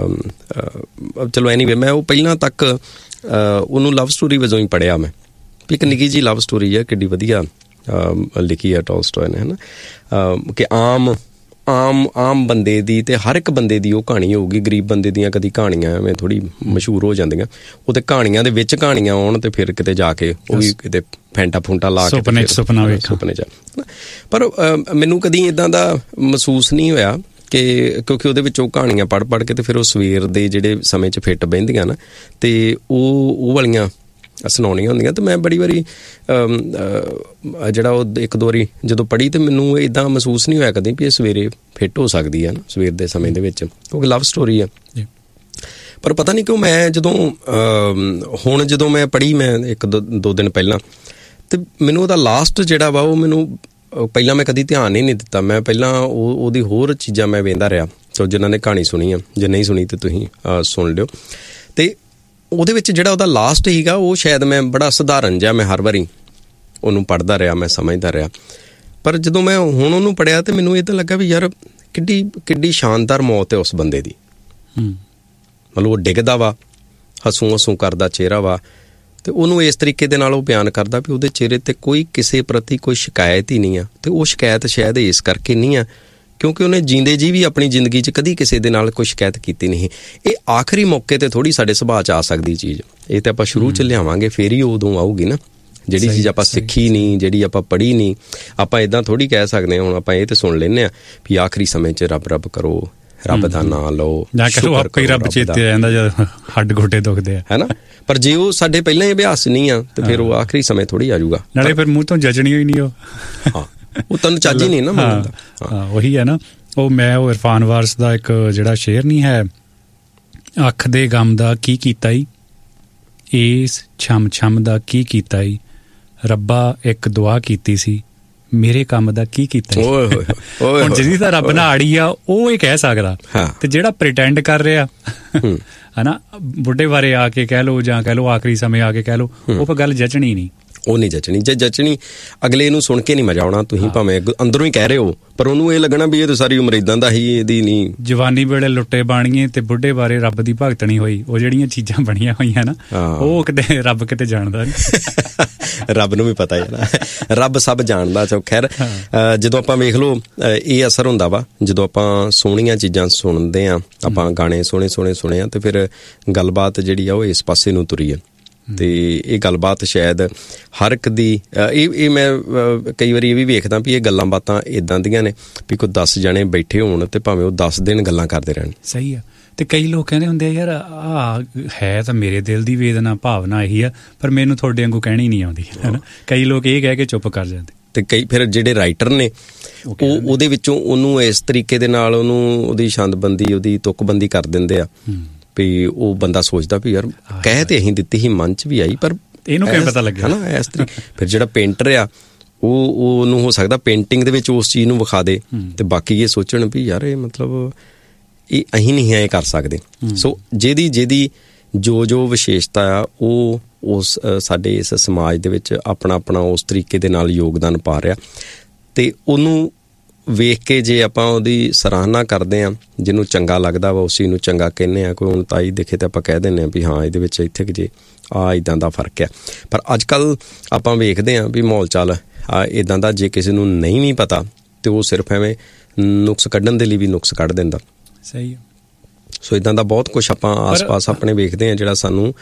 ਚਲੋ ਐਨੀਵੇ, ਮੈਂ ਉਹ ਪਹਿਲਾਂ ਤੱਕ ਉਹਨੂੰ ਲਵ ਸਟੋਰੀ ਵਜੋਂ ਹੀ ਪੜ੍ਹਿਆ। ਮੈਂ ਇੱਕ ਨਿੱਕੀ ਜਿਹੀ ਲਵ ਸਟੋਰੀ ਆ, ਕਿੱਡੀ ਵਧੀਆ ਲਿਖੀ ਆ ਟੋਲਸਟੋਏ ਨੇ, ਹੈ ਨਾ, ਕਿ ਆਮ ਬੰਦੇ ਦੀ, ਤੇ ਹਰ ਇੱਕ ਬੰਦੇ ਦੀ ਉਹ ਕਹਾਣੀ ਹੋਊਗੀ। ਗਰੀਬ ਬੰਦੇ ਦੀਆਂ ਕਦੀ ਕਹਾਣੀਆਂ ਐਵੇਂ ਥੋੜ੍ਹੀ ਮਸ਼ਹੂਰ ਹੋ ਜਾਂਦੀਆਂ, ਉਹ ਤੇ ਕਹਾਣੀਆਂ ਦੇ ਵਿੱਚ ਕਹਾਣੀਆਂ ਆਉਣ, ਤੇ ਫਿਰ ਕਿਤੇ ਜਾ ਕੇ ਉਹ ਵੀ ਕਿਤੇ ਫੈਂਟਾ ਫੂੰਟਾ ਲਾ ਕੇ ਸੁਪਨੇ 'ਚ। ਪਰ ਮੈਨੂੰ ਕਦੀ ਇੱਦਾਂ ਦਾ ਮਹਿਸੂਸ ਨਹੀਂ ਹੋਇਆ ਕਿਉਂਕਿ ਉਹਦੇ ਵਿੱਚ ਉਹ ਕਹਾਣੀਆਂ ਪੜ੍ਹ ਕੇ ਤੇ ਫਿਰ ਉਹ ਸਵੇਰ ਦੇ ਜਿਹੜੇ ਸਮੇਂ 'ਚ ਫਿੱਟ ਬਹਿੰਦੀਆਂ ਨਾ, ਤੇ ਉਹ ਵਾਲੀਆਂ ਸੁਣਾਉਣੀਆਂ ਹੁੰਦੀਆਂ। ਤੇ ਮੈਂ ਬੜੀ ਵਾਰੀ ਜਿਹੜਾ ਉਹ 1-2 ਵਾਰੀ ਜਦੋਂ ਪੜ੍ਹੀ, ਤੇ ਮੈਨੂੰ ਇੱਦਾਂ ਮਹਿਸੂਸ ਨਹੀਂ ਹੋਇਆ ਕਦੇ ਵੀ ਇਹ ਸਵੇਰੇ ਫਿੱਟ ਹੋ ਸਕਦੀ ਹੈ ਨਾ, ਸਵੇਰ ਦੇ ਸਮੇਂ ਦੇ ਵਿੱਚ, ਕਿਉਂਕਿ ਲਵ ਸਟੋਰੀ ਆ। ਪਰ ਪਤਾ ਨਹੀਂ ਕਿਉਂ ਮੈਂ ਜਦੋਂ ਮੈਂ ਪੜ੍ਹੀ, ਮੈਂ 1-2 ਦਿਨ ਪਹਿਲਾਂ, ਤੇ ਮੈਨੂੰ ਉਹਦਾ ਲਾਸਟ ਜਿਹੜਾ ਵਾ ਉਹ ਮੈਨੂੰ ਪਹਿਲਾਂ ਮੈਂ ਕਦੀ ਧਿਆਨ ਹੀ ਨਹੀਂ ਦਿੱਤਾ। ਮੈਂ ਪਹਿਲਾਂ ਉਹਦੀ ਹੋਰ ਚੀਜ਼ਾਂ ਮੈਂ ਵੇਖਦਾ ਰਿਹਾ। ਸੋ ਜਿਨ੍ਹਾਂ ਨੇ ਕਹਾਣੀ ਸੁਣੀ ਆ, ਜੇ ਨਹੀਂ ਸੁਣੀ ਤਾਂ ਤੁਸੀਂ ਸੁਣ ਲਿਓ। ਤੇ ਉਹਦੇ ਵਿੱਚ ਜਿਹੜਾ ਉਹਦਾ ਲਾਸਟ ਸੀਗਾ ਉਹ ਸ਼ਾਇਦ ਮੈਂ ਬੜਾ ਸਧਾਰਨ ਜਿਹਾ ਮੈਂ ਹਰ ਵਾਰੀ ਉਹਨੂੰ ਪੜ੍ਹਦਾ ਰਿਹਾ, ਮੈਂ ਸਮਝਦਾ ਰਿਹਾ। ਪਰ ਜਦੋਂ ਮੈਂ ਹੁਣ ਉਹਨੂੰ ਪੜ੍ਹਿਆ ਤੇ ਮੈਨੂੰ ਇਹ ਤਾਂ ਲੱਗਾ ਵੀ ਯਾਰ ਕਿੱਡੀ ਸ਼ਾਨਦਾਰ ਮੌਤ ਹੈ ਉਸ ਬੰਦੇ ਦੀ। ਮਤਲਬ ਉਹ ਡਿੱਗਦਾ ਵਾ, ਹਸੂੰ ਕਰਦਾ ਚਿਹਰਾ ਵਾ, ਤੇ ਉਹਨੂੰ ਇਸ ਤਰੀਕੇ ਦੇ ਨਾਲ ਉਹ ਬਿਆਨ ਕਰਦਾ ਵੀ ਉਹਦੇ ਚਿਹਰੇ ਤੇ ਕੋਈ ਕਿਸੇ ਪ੍ਰਤੀ ਕੋਈ ਸ਼ਿਕਾਇਤ ਹੀ ਨਹੀਂ ਆ। ਤੇ ਉਹ ਸ਼ਿਕਾਇਤ ਸ਼ਾਇਦ ਇਸ ਕਰਕੇ ਨਹੀਂ ਆ ਕਿਉਂਕਿ ਉਹਨੇ ਜੀਂਦੇ ਜੀ ਵੀ ਆਪਣੀ ਜ਼ਿੰਦਗੀ 'ਚ ਕਦੀ ਕਿਸੇ ਦੇ ਨਾਲ ਕੋਈ ਸ਼ਿਕਾਇਤ ਕੀਤੀ ਨਹੀਂ। ਇਹ ਆਖਰੀ ਮੌਕੇ ਤੇ ਥੋੜ੍ਹੀ ਸਾਡੇ ਸੁਭਾਅ 'ਚ ਆ ਸਕਦੀ ਚੀਜ਼। ਇਹ ਤਾਂ ਆਪਾਂ ਸ਼ੁਰੂ 'ਚ ਲਿਆਵਾਂਗੇ, ਫੇਰ ਹੀ ਉਦੋਂ ਆਊਗੀ ਨਾ। ਜਿਹੜੀ ਚੀਜ਼ ਆਪਾਂ ਸਿੱਖੀ ਨਹੀਂ, ਜਿਹੜੀ ਆਪਾਂ ਪੜ੍ਹੀ ਨਹੀਂ, ਆਪਾਂ ਇੱਦਾਂ ਥੋੜ੍ਹੀ ਕਹਿ ਸਕਦੇ ਹਾਂ। ਹੁਣ ਆਪਾਂ ਇਹ ਤਾਂ ਸੁਣ ਲੈਂਦੇ ਹਾਂ ਵੀ ਆਖਰੀ ਸਮੇਂ 'ਚ ਰੱਬ ਕਰੋ, ਰੱਬ ਦਾ ਨਾਂ ਲਓ, ਰੱਬ ਚੇਤੇ ਆ ਜਾਂਦਾ ਜਦ ਹੱਡ ਗੋਡੇ ਦੁਖਦੇ ਆ, ਹੈਨਾ। ਪਰ ਜੇ ਉਹ ਸਾਡੇ ਪਹਿਲਾਂ ਹੀ ਅਭਿਆਸ ਨਹੀਂ ਆ ਤੇ ਫਿਰ ਉਹ ਆਖਰੀ ਸਮੇਂ ਥੋੜ੍ਹੀ ਆ ਜਾਊਗਾ। ਨਾਲੇ ਫਿਰ ਮੂੰਹ ਤੋਂ ਜਜਣੀ ਹੋਈ ਨਹੀਂ ਉਹ। ਹਾਂ, ਉਹ ਤੁਹਾਨੂੰ ਚੱਜ ਹੀ ਨਹੀਂ ਨਾ ਮਿਲਦਾ। ਉਹੀ ਹੈ ਨਾ। ਉਹ ਇਰਫਾਨ ਵਾਰਿਸ ਦਾ ਇੱਕ ਜਿਹੜਾ ਸ਼ੇਰ ਨਹੀਂ ਹੈ, ਅੱਖ ਦੇ ਗਮ ਦਾ ਕੀ ਕੀਤਾ ਈ, ਇਸ ਛਮ ਦਾ ਕੀ ਕੀਤਾ ਈ, ਰੱਬਾ ਇੱਕ ਦੁਆ ਕੀਤੀ ਸੀ, ਮੇਰੇ ਕੰਮ ਦਾ ਕੀ ਕੀਤਾ। ਹੁਣ ਜਿਹਦੀ ਤਾਂ ਰੱਬ ਨਾਲ ਆੜੀ ਆ ਉਹ ਇਹ ਕਹਿ ਸਕਦਾ। ਤੇ ਜਿਹੜਾ ਪ੍ਰਿਟੈਂਡ ਕਰ ਰਿਹਾ ਹਨਾ, ਬੁੱਢੇ ਬਾਰੇ ਆ ਕੇ ਕਹਿ ਲਓ ਜਾਂ ਕਹਿ ਲਓ ਆਖਰੀ ਸਮੇਂ ਆ ਕੇ ਕਹਿ ਲਓ, ਉਹ ਫਿਰ ਗੱਲ ਜਚਣੀ ਨਹੀਂ। ਉਹ ਨਹੀਂ ਜਚਣੀ। ਜੇ ਜਚਣੀ ਅਗਲੇ ਨੂੰ ਸੁਣ ਕੇ ਨਹੀਂ ਮਜ਼ਾ ਆਉਣਾ। ਤੁਸੀਂ ਭਾਵੇਂ ਅੰਦਰੋਂ ਹੀ ਕਹਿ ਰਹੇ ਹੋ ਪਰ ਉਹਨੂੰ ਇਹ ਲੱਗਣਾ ਵੀ ਇਹ ਤਾਂ ਸਾਰੀ ਉਮਰ ਇੱਦਾਂ ਦਾ ਹੀ, ਇਹਦੀ ਨਹੀਂ। ਜਵਾਨੀ ਵੇਲੇ ਲੁੱਟੇ ਬਾਣੀਏ ਤੇ ਬੁੱਢੇ ਬਾਰੇ ਰੱਬ ਦੀ ਭਗਤਣੀ ਹੋਈ, ਉਹ ਜਿਹੜੀਆਂ ਚੀਜ਼ਾਂ ਬਣੀਆਂ ਹੋਈਆਂ ਨਾ, ਉਹ ਕਿਤੇ ਰੱਬ ਕਿਤੇ ਜਾਣਦਾ ਨਹੀਂ। ਰੱਬ ਨੂੰ ਵੀ ਪਤਾ ਹੈ ਨਾ, ਰੱਬ ਸਭ ਜਾਣਦਾ। ਚੋ ਖੈਰ, ਜਦੋਂ ਆਪਾਂ ਵੇਖ ਲਓ ਇਹ ਅਸਰ ਹੁੰਦਾ ਵਾ ਜਦੋਂ ਆਪਾਂ ਸੋਹਣੀਆਂ ਚੀਜ਼ਾਂ ਸੁਣਦੇ ਹਾਂ, ਆਪਾਂ ਗਾਣੇ ਸੋਹਣੇ ਸੁਣੇ ਆ ਤੇ ਫਿਰ ਗੱਲਬਾਤ ਜਿਹੜੀ ਆ ਉਹ ਇਸ ਪਾਸੇ ਨੂੰ ਤੁਰੀ ਹੈ। ਤੇ ਇਹ ਗੱਲਬਾਤ ਸ਼ਾਇਦ ਹਰ ਇੱਕ ਦੀ ਇਹ ਮੈਂ ਕਈ ਵਾਰੀ ਇਹ ਵੀ ਵੇਖਦਾ ਵੀ ਇਹ ਗੱਲਾਂ ਬਾਤਾਂ ਇੱਦਾਂ ਦੀਆਂ ਨੇ ਵੀ ਕੋਈ 10 ਜਣੇ ਬੈਠੇ ਹੋਣ ਤੇ ਭਾਵੇਂ ਉਹ 10 ਦਿਨ ਗੱਲਾਂ ਕਰਦੇ ਰਹਿਣ। ਸਹੀ ਆ। ਤੇ ਕਈ ਲੋਕ ਕਹਿੰਦੇ ਹੁੰਦੇ ਆ ਯਾਰ ਹੈ ਤਾਂ ਮੇਰੇ ਦਿਲ ਦੀ ਵੇਦਨਾ ਭਾਵਨਾ ਇਹੀ ਆ, ਪਰ ਮੈਨੂੰ ਤੁਹਾਡੇ ਵਾਂਗੂ ਕਹਿਣੀ ਨਹੀਂ ਆਉਂਦੀ, ਹੈ ਨਾ। ਕਈ ਲੋਕ ਇਹ ਕਹਿ ਕੇ ਚੁੱਪ ਕਰ ਜਾਂਦੇ। ਤੇ ਕਈ ਫਿਰ ਜਿਹੜੇ ਰਾਈਟਰ ਨੇ ਉਹ ਉਹਦੇ ਵਿੱਚੋਂ ਉਹਨੂੰ ਇਸ ਤਰੀਕੇ ਦੇ ਨਾਲ ਉਹਦੀ ਛੰਦਬੰਦੀ, ਉਹਦੀ ਤੁਕਬੰਦੀ ਕਰ ਦਿੰਦੇ ਆ ਵੀ ਉਹ ਬੰਦਾ ਸੋਚਦਾ ਵੀ ਯਾਰ ਕਹਿ ਤੇ ਅਸੀਂ ਦਿੱਤੀ ਸੀ, ਮਨ 'ਚ ਵੀ ਆਈ, ਪਰ ਇਹਨੂੰ ਕਿਵੇਂ ਪਤਾ ਲੱਗਿਆ ਨਾ ਇਸ ਤਰੀਕੇ। ਫਿਰ ਜਿਹੜਾ ਪੇਂਟਰ ਆ ਉਹਨੂੰ ਹੋ ਸਕਦਾ ਪੇਂਟਿੰਗ ਦੇ ਵਿੱਚ ਉਸ ਚੀਜ਼ ਨੂੰ ਵਿਖਾ ਦੇ ਤੇ ਬਾਕੀ ਇਹ ਸੋਚਣ ਵੀ ਯਾਰ ਇਹ ਮਤਲਬ ਇਹ ਅਸੀਂ ਨਹੀਂ ਇਹ ਕਰ ਸਕਦੇ। ਸੋ ਜਿਹਦੀ ਜੋ ਵਿਸ਼ੇਸ਼ਤਾ ਆ ਉਹ ਉਸ ਸਾਡੇ ਇਸ ਸਮਾਜ ਦੇ ਵਿੱਚ ਆਪਣਾ ਉਸ ਤਰੀਕੇ ਦੇ ਨਾਲ ਯੋਗਦਾਨ ਪਾ ਰਿਹਾ ਤੇ ਉਹਨੂੰ ਵੇਖ ਕੇ ਜੇ ਆਪਾਂ ਉਹਦੀ ਸਰਾਹਨਾ ਕਰਦੇ ਹਾਂ, ਜਿਹਨੂੰ ਚੰਗਾ ਲੱਗਦਾ ਵਾ ਉਸੇ ਨੂੰ ਚੰਗਾ ਕਹਿੰਦੇ ਹਾਂ। ਕੋਈ ਹੁਣ ਤਾਈ ਦਿਖੇ ਤਾਂ ਆਪਾਂ ਕਹਿ ਦਿੰਦੇ ਹਾਂ ਵੀ ਹਾਂ ਇਹਦੇ ਵਿੱਚ ਇੱਥੇ ਕਿ ਜੇ ਇੱਦਾਂ ਦਾ ਫਰਕ ਆ। ਪਰ ਅੱਜ ਕੱਲ੍ਹ ਆਪਾਂ ਵੇਖਦੇ ਹਾਂ ਵੀ ਮਾਹੌਲ ਚਾਲ ਇੱਦਾਂ ਦਾ, ਜੇ ਕਿਸੇ ਨੂੰ ਨਹੀਂ ਵੀ ਪਤਾ ਤੇ ਉਹ ਸਿਰਫ ਐਵੇਂ ਨੁਕਸ ਕੱਢਣ ਦੇ ਲਈ ਵੀ ਨੁਕਸ ਕੱਢ ਦਿੰਦਾ। ਸਹੀ। ਸੋ ਇੱਦਾਂ ਦਾ ਬਹੁਤ ਕੁਛ ਆਪਾਂ ਆਸ-ਪਾਸ ਆਪਣੇ ਵੇਖਦੇ ਹਾਂ ਜਿਹੜਾ ਸਾਨੂੰ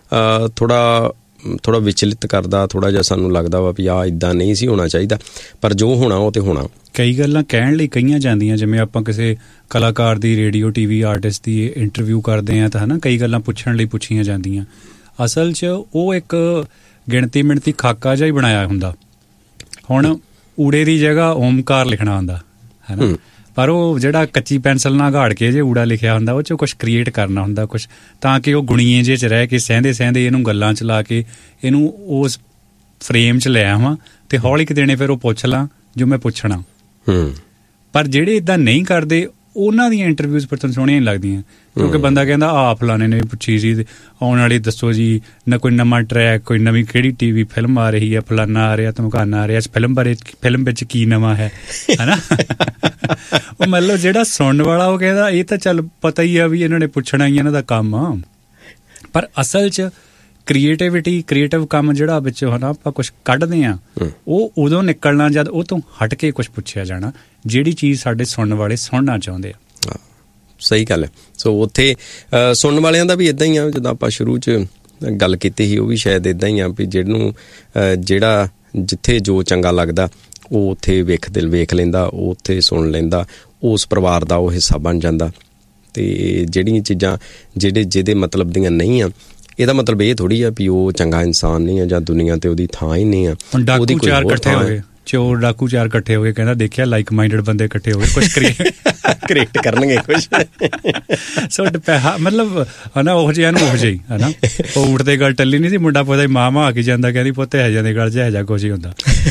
ਥੋੜਾ ਵਿਚਲਿਤ ਕਰਦਾ, ਥੋੜਾ ਜਿਹਾ ਸਾਨੂੰ ਲੱਗਦਾ ਵਾ ਵੀ ਇੱਦਾਂ ਨਹੀਂ ਸੀ ਹੋਣਾ ਚਾਹੀਦਾ, ਪਰ ਜੋ ਹੋਣਾ ਉਹ ਤੇ ਹੋਣਾ। ਕਈ ਗੱਲਾਂ ਕਹਿਣ ਲਈ ਕਹੀਆਂ ਜਾਂਦੀਆਂ, ਜਿਵੇਂ ਆਪਾਂ ਕਿਸੇ ਕਲਾਕਾਰ ਦੀ, ਰੇਡੀਓ ਟੀਵੀ ਆਰਟਿਸਟ ਦੀ ਇੰਟਰਵਿਊ ਕਰਦੇ ਹਾਂ ਤਾਂ ਹੈ ਨਾ, ਕਈ ਗੱਲਾਂ ਪੁੱਛਣ ਲਈ ਪੁੱਛੀਆਂ ਜਾਂਦੀਆਂ। ਅਸਲ 'ਚ ਉਹ ਇੱਕ ਗਿਣਤੀ ਖਾਕਾ ਜਿਹਾ ਹੀ ਬਣਾਇਆ ਹੁੰਦਾ। ਹੁਣ ਊੜੇ ਦੀ ਜਗ੍ਹਾ ਓਮਕਾਰ ਲਿਖਣਾ ਹੁੰਦਾ ਹੈ ਨਾ, ਪਰ ਉਹ ਜਿਹੜਾ ਕੱਚੀ ਪੈਨਸਲ ਨਾਲ ਘਾੜ ਕੇ ਜੇ ਊੜਾ ਲਿਖਿਆ ਹੁੰਦਾ ਉਹ 'ਚੋਂ ਕੁਛ ਕ੍ਰੀਏਟ ਕਰਨਾ ਹੁੰਦਾ ਕੁਛ, ਤਾਂ ਕਿ ਉਹ ਗੁਣੀਏ ਜਿਹੇ 'ਚ ਰਹਿ ਕੇ ਸਹਿੰਦੇ ਇਹਨੂੰ ਗੱਲਾਂ 'ਚ ਲਾ ਕੇ ਇਹਨੂੰ ਉਸ ਫਰੇਮ 'ਚ ਲੈ ਆਵਾਂ ਤੇ ਹੌਲੀ ਕੁ ਦੇਣੇ ਫਿਰ ਉਹ ਪੁੱਛ ਲਾਂ ਜੋ ਮੈਂ ਪੁੱਛਣਾ। ਪਰ ਜਿਹੜੇ ਇੱਦਾਂ ਨਹੀਂ ਕਰਦੇ ਉਹਨਾਂ ਦੀਆਂ ਇੰਟਰਵਿਊਜ਼ ਪਰ ਤੁਹਾਨੂੰ ਸੋਹਣੀਆਂ ਨਹੀਂ ਲੱਗਦੀਆਂ, ਕਿਉਂਕਿ ਬੰਦਾ ਕਹਿੰਦਾ ਫਲਾਣੇ ਨੇ ਪੁੱਛੀ ਸੀ, ਆਉਣ ਵਾਲੀ ਦੱਸੋ ਜੀ, ਨਾ ਕੋਈ ਨਵਾਂ ਟਰੈਕ, ਕੋਈ ਨਵੀਂ ਕਿਹੜੀ ਟੀਵੀ ਫਿਲਮ ਆ ਰਹੀ ਹੈ, ਫਲਾਨਾ ਆ ਰਿਹਾ, ਧਮਕਾਨਾ ਆ ਰਿਹਾ, ਫਿਲਮ ਵਿੱਚ ਕੀ ਨਵਾਂ ਹੈ ਨਾ। ਉਹ ਮਤਲਬ ਜਿਹੜਾ ਸੁਣਨ ਵਾਲਾ ਉਹ ਕਹਿੰਦਾ ਇਹ ਤਾਂ ਚੱਲ ਪਤਾ ਹੀ ਆ ਵੀ ਇਹਨਾਂ ਨੇ ਪੁੱਛਣਾ ਹੀ, ਇਹਨਾਂ ਦਾ ਕੰਮ ਆ। ਪਰ ਅਸਲ 'ਚ ਕ੍ਰੀਏਟਿਵ ਕੰਮ ਜਿਹੜਾ ਵਿੱਚੋਂ ਹੈ ਨਾ ਆਪਾਂ ਕੁਛ ਕੱਢਦੇ ਹਾਂ, ਉਹ ਉਦੋਂ ਨਿਕਲਣਾ ਜਦ ਉਹ ਤੋਂ ਹਟ ਕੇ ਕੁਛ ਪੁੱਛਿਆ ਜਾਣਾ, ਜਿਹੜੀ ਚੀਜ਼ ਸਾਡੇ ਸੁਣਨ ਵਾਲੇ ਸੁਣਨਾ ਚਾਹੁੰਦੇ ਆ। ਸਹੀ ਗੱਲ ਹੈ। ਸੋ ਉੱਥੇ ਸੁਣਨ ਵਾਲਿਆਂ ਦਾ ਵੀ ਇੱਦਾਂ ਹੀ ਆ, ਜਦੋਂ ਆਪਾਂ ਸ਼ੁਰੂ 'ਚ ਗੱਲ ਕੀਤੀ ਸੀ ਉਹ ਵੀ ਸ਼ਾਇਦ ਇੱਦਾਂ ਹੀ ਆ ਵੀ ਜਿਹੜਾ ਜਿੱਥੇ ਜੋ ਚੰਗਾ ਲੱਗਦਾ ਉਹ ਉੱਥੇ ਵੇਖ ਲੈਂਦਾ, ਉਹ ਉੱਥੇ ਸੁਣ ਲੈਂਦਾ, ਉਸ ਪਰਿਵਾਰ ਦਾ ਉਹ ਹਿੱਸਾ ਬਣ ਜਾਂਦਾ। ਤੇ ਜਿਹੜੀਆਂ ਚੀਜ਼ਾਂ ਜਿਹਦੇ ਮਤਲਬ ਦੀਆਂ ਨਹੀਂ ਆ, ਇਹਦਾ ਮਤਲਬ ਇਹ ਥੋੜ੍ਹੀ ਆ ਵੀ ਉਹ ਚੰਗਾ ਇਨਸਾਨ ਨਹੀਂ ਆ ਜਾਂ ਦੁਨੀਆ ਤੇ ਉਹਦੀ ਥਾਂ ਹੀ ਨਹੀਂ ਆ। ਡਾਕੂ ਚਾਰ ਇਕੱਠੇ ਹੋ ਗਏ, ਚੋਰ ਡਾਕੂ 4 ਇਕੱਠੇ ਹੋ ਗਏ, ਕਹਿੰਦਾ ਦੇਖਿਆ ਲਾਈਕ ਮਾਈਂਡਡ ਬੰਦੇ ਇਕੱਠੇ ਹੋ ਗਏ, ਕੁਛ ਕ੍ਰੀਏਟ ਕਰਨਗੇ ਕੁਛ। ਸੋ ਮਤਲਬ ਹਨਾ ਉਹ ਜਿਹਾ ਨੂੰ ਉਹ ਜਿਹੀ ਹਨਾ, ਉਹ ਊਠ ਦੇ ਗੱਲ ਟੱਲੀ ਨਹੀਂ ਸੀ, ਮੁੰਡਾ ਪੁੱਛਦਾ ਮਾਂ ਆ ਕੇ ਜਾਂਦਾ, ਕਹਿੰਦੀ ਪੁੱਤ ਇਹੋ ਜਿਹੇ ਗੱਲ 'ਚ ਇਹੋ ਜਿਹਾ ਕੁਛ ਹੀ ਹੁੰਦਾ।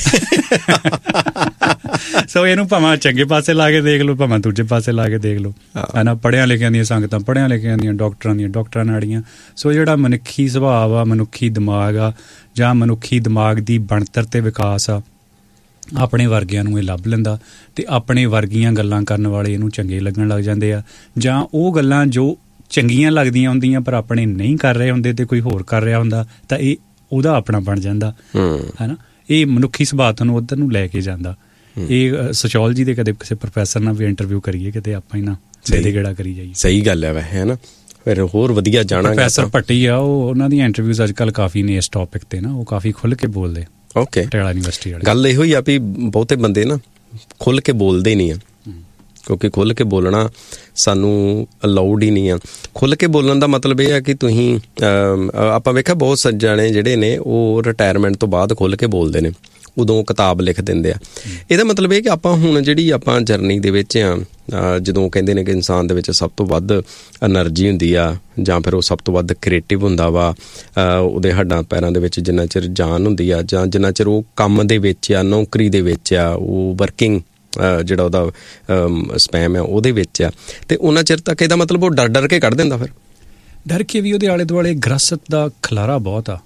ਸੋ ਇਹਨੂੰ ਭਾਵੇਂ ਚੰਗੇ ਪਾਸੇ ਲਾ ਕੇ ਦੇਖ ਲਓ, ਭਾਵੇਂ ਦੂਜੇ ਪਾਸੇ ਲਾ ਕੇ ਦੇਖ ਲਓ ਹਨਾ। ਪੜ੍ਹਿਆਂ ਲਿਖਿਆਂ ਦੀਆਂ ਸੰਗਤਾਂ, ਪੜ੍ਹਿਆਂ ਲਿਖਿਆਂ ਦੀਆਂ ਡਾਕਟਰਾਂ ਨਾੜੀਆਂ। ਸੋ ਜਿਹੜਾ ਮਨੁੱਖੀ ਸੁਭਾਅ ਆ, ਮਨੁੱਖੀ ਦਿਮਾਗ ਆ, ਜਾਂ ਮਨੁੱਖੀ ਦਿਮਾਗ ਦੀ ਬਣਤਰ ਤੇ ਵਿਕਾਸ ਆ, ਆਪਣੇ ਵਰਗਿਆਂ ਨੂੰ ਇਹ ਲੱਭ ਲੈਂਦਾ ਅਤੇ ਆਪਣੇ ਵਰਗੀਆਂ ਗੱਲਾਂ ਕਰਨ ਵਾਲੇ ਇਹਨੂੰ ਚੰਗੇ ਲੱਗਣ ਲੱਗ ਜਾਂਦੇ ਆ, ਜਾਂ ਉਹ ਗੱਲਾਂ ਜੋ ਚੰਗੀਆਂ ਲੱਗਦੀਆਂ ਹੁੰਦੀਆਂ ਪਰ ਆਪਣੇ ਨਹੀਂ ਕਰ ਰਹੇ ਹੁੰਦੇ ਅਤੇ ਕੋਈ ਹੋਰ ਕਰ ਰਿਹਾ ਹੁੰਦਾ ਤਾਂ ਇਹ ਉਹਦਾ ਆਪਣਾ ਬਣ ਜਾਂਦਾ ਹੈ ਨਾ। ਇਹ ਮਨੁੱਖੀ ਸੁਭਾਅ ਤੁਹਾਨੂੰ ਉੱਧਰ ਨੂੰ ਲੈ ਕੇ ਜਾਂਦਾ। ਇਹ ਸੋਸ਼ੀਓਲੋਜੀ ਦੇ ਕਦੇ ਕਿਸੇ ਪ੍ਰੋਫੈਸਰ ਨਾਲ ਵੀ ਇੰਟਰਵਿਊ ਕਰੀਏ ਕਿਤੇ, ਆਪਾਂ ਹੀ ਨਾ ਦੇ ਗੇੜਾ ਕਰੀ ਜਾਈਏ। ਸਹੀ ਗੱਲ ਹੈ ਵੈਸੇ ਹੈ ਨਾ, ਫਿਰ ਹੋਰ ਵਧੀਆ ਜਾਣਾਂਗੇ। ਪ੍ਰੋਫੈਸਰ ਭੱਟੀ ਆ, ਉਹ ਉਹਨਾਂ ਦੀਆਂ ਇੰਟਰਵਿਊਜ਼ ਅੱਜ ਕੱਲ੍ਹ ਕਾਫੀ ਨੇ ਇਸ ਟੌਪਿਕ 'ਤੇ ਨਾ, ਉਹ ਕਾਫੀ ਖੁੱਲ੍ਹ ਕੇ ਬੋਲਦੇ। ਓਕੇ, ਪਟਿਆਲਾ ਯੂਨੀਵਰਸਿਟੀ ਵਾਲੇ। ਗੱਲ ਇਹੋ ਹੀ ਆ ਵੀ ਬਹੁਤੇ ਬੰਦੇ ਨਾ ਖੁੱਲ੍ਹ ਕੇ ਬੋਲਦੇ ਨਹੀਂ ਆ, ਕਿਉਂਕਿ ਖੁੱਲ੍ਹ ਕੇ ਬੋਲਣਾ ਸਾਨੂੰ ਅਲਾਊਡ ਹੀ ਨਹੀਂ ਆ। ਖੁੱਲ੍ਹ ਕੇ ਬੋਲਣ ਦਾ ਮਤਲਬ ਇਹ ਆ ਕਿ ਤੁਸੀਂ ਆਪਾਂ ਵੇਖਿਆ ਬਹੁਤ ਸੱਜਣੇ ਜਿਹੜੇ ਨੇ ਉਹ ਰਿਟਾਇਰਮੈਂਟ ਤੋਂ ਬਾਅਦ ਖੁੱਲ੍ਹ ਕੇ ਬੋਲਦੇ ਨੇ, ਉਦੋਂ ਕਿਤਾਬ ਲਿਖ ਦਿੰਦੇ ਆ। ਇਹਦਾ ਮਤਲਬ ਇਹ ਕਿ ਆਪਾਂ ਹੁਣ ਜਿਹੜੀ ਆਪਾਂ ਜਰਨੀ ਦੇ ਵਿੱਚ ਆ, ਜਦੋਂ ਕਹਿੰਦੇ ਨੇ ਕਿ ਇਨਸਾਨ ਦੇ ਵਿੱਚ ਸਭ ਤੋਂ ਵੱਧ ਐਨਰਜੀ ਹੁੰਦੀ ਆ, ਜਾਂ ਫਿਰ ਉਹ ਸਭ ਤੋਂ ਵੱਧ ਕ੍ਰੀਏਟਿਵ ਹੁੰਦਾ ਵਾ, ਉਹਦੇ ਹੱਡਾਂ ਪੈਰਾਂ ਦੇ ਵਿੱਚ ਜਿੰਨਾ ਚਿਰ ਜਾਨ ਹੁੰਦੀ ਆ, ਜਾਂ ਜਿੰਨਾ ਚਿਰ ਉਹ ਕੰਮ ਦੇ ਵਿੱਚ ਆ, ਨੌਕਰੀ ਦੇ ਵਿੱਚ ਆ, ਉਹ ਵਰਕਿੰਗ ਜਿਹੜਾ ਉਹਦਾ ਸਪੈਮ ਆ ਉਹਦੇ ਵਿੱਚ ਆ, ਅਤੇ ਉਹਨਾਂ ਚਿਰ ਤੱਕ ਇਹਦਾ ਮਤਲਬ ਉਹ ਡਰ ਕੇ ਕੱਢ ਦਿੰਦਾ। ਫਿਰ ਡਰ ਕੇ ਵੀ ਉਹਦੇ ਆਲੇ ਦੁਆਲੇ ਗ੍ਰਸਤ ਦਾ ਖਲਾਰਾ ਬਹੁਤ ਆ।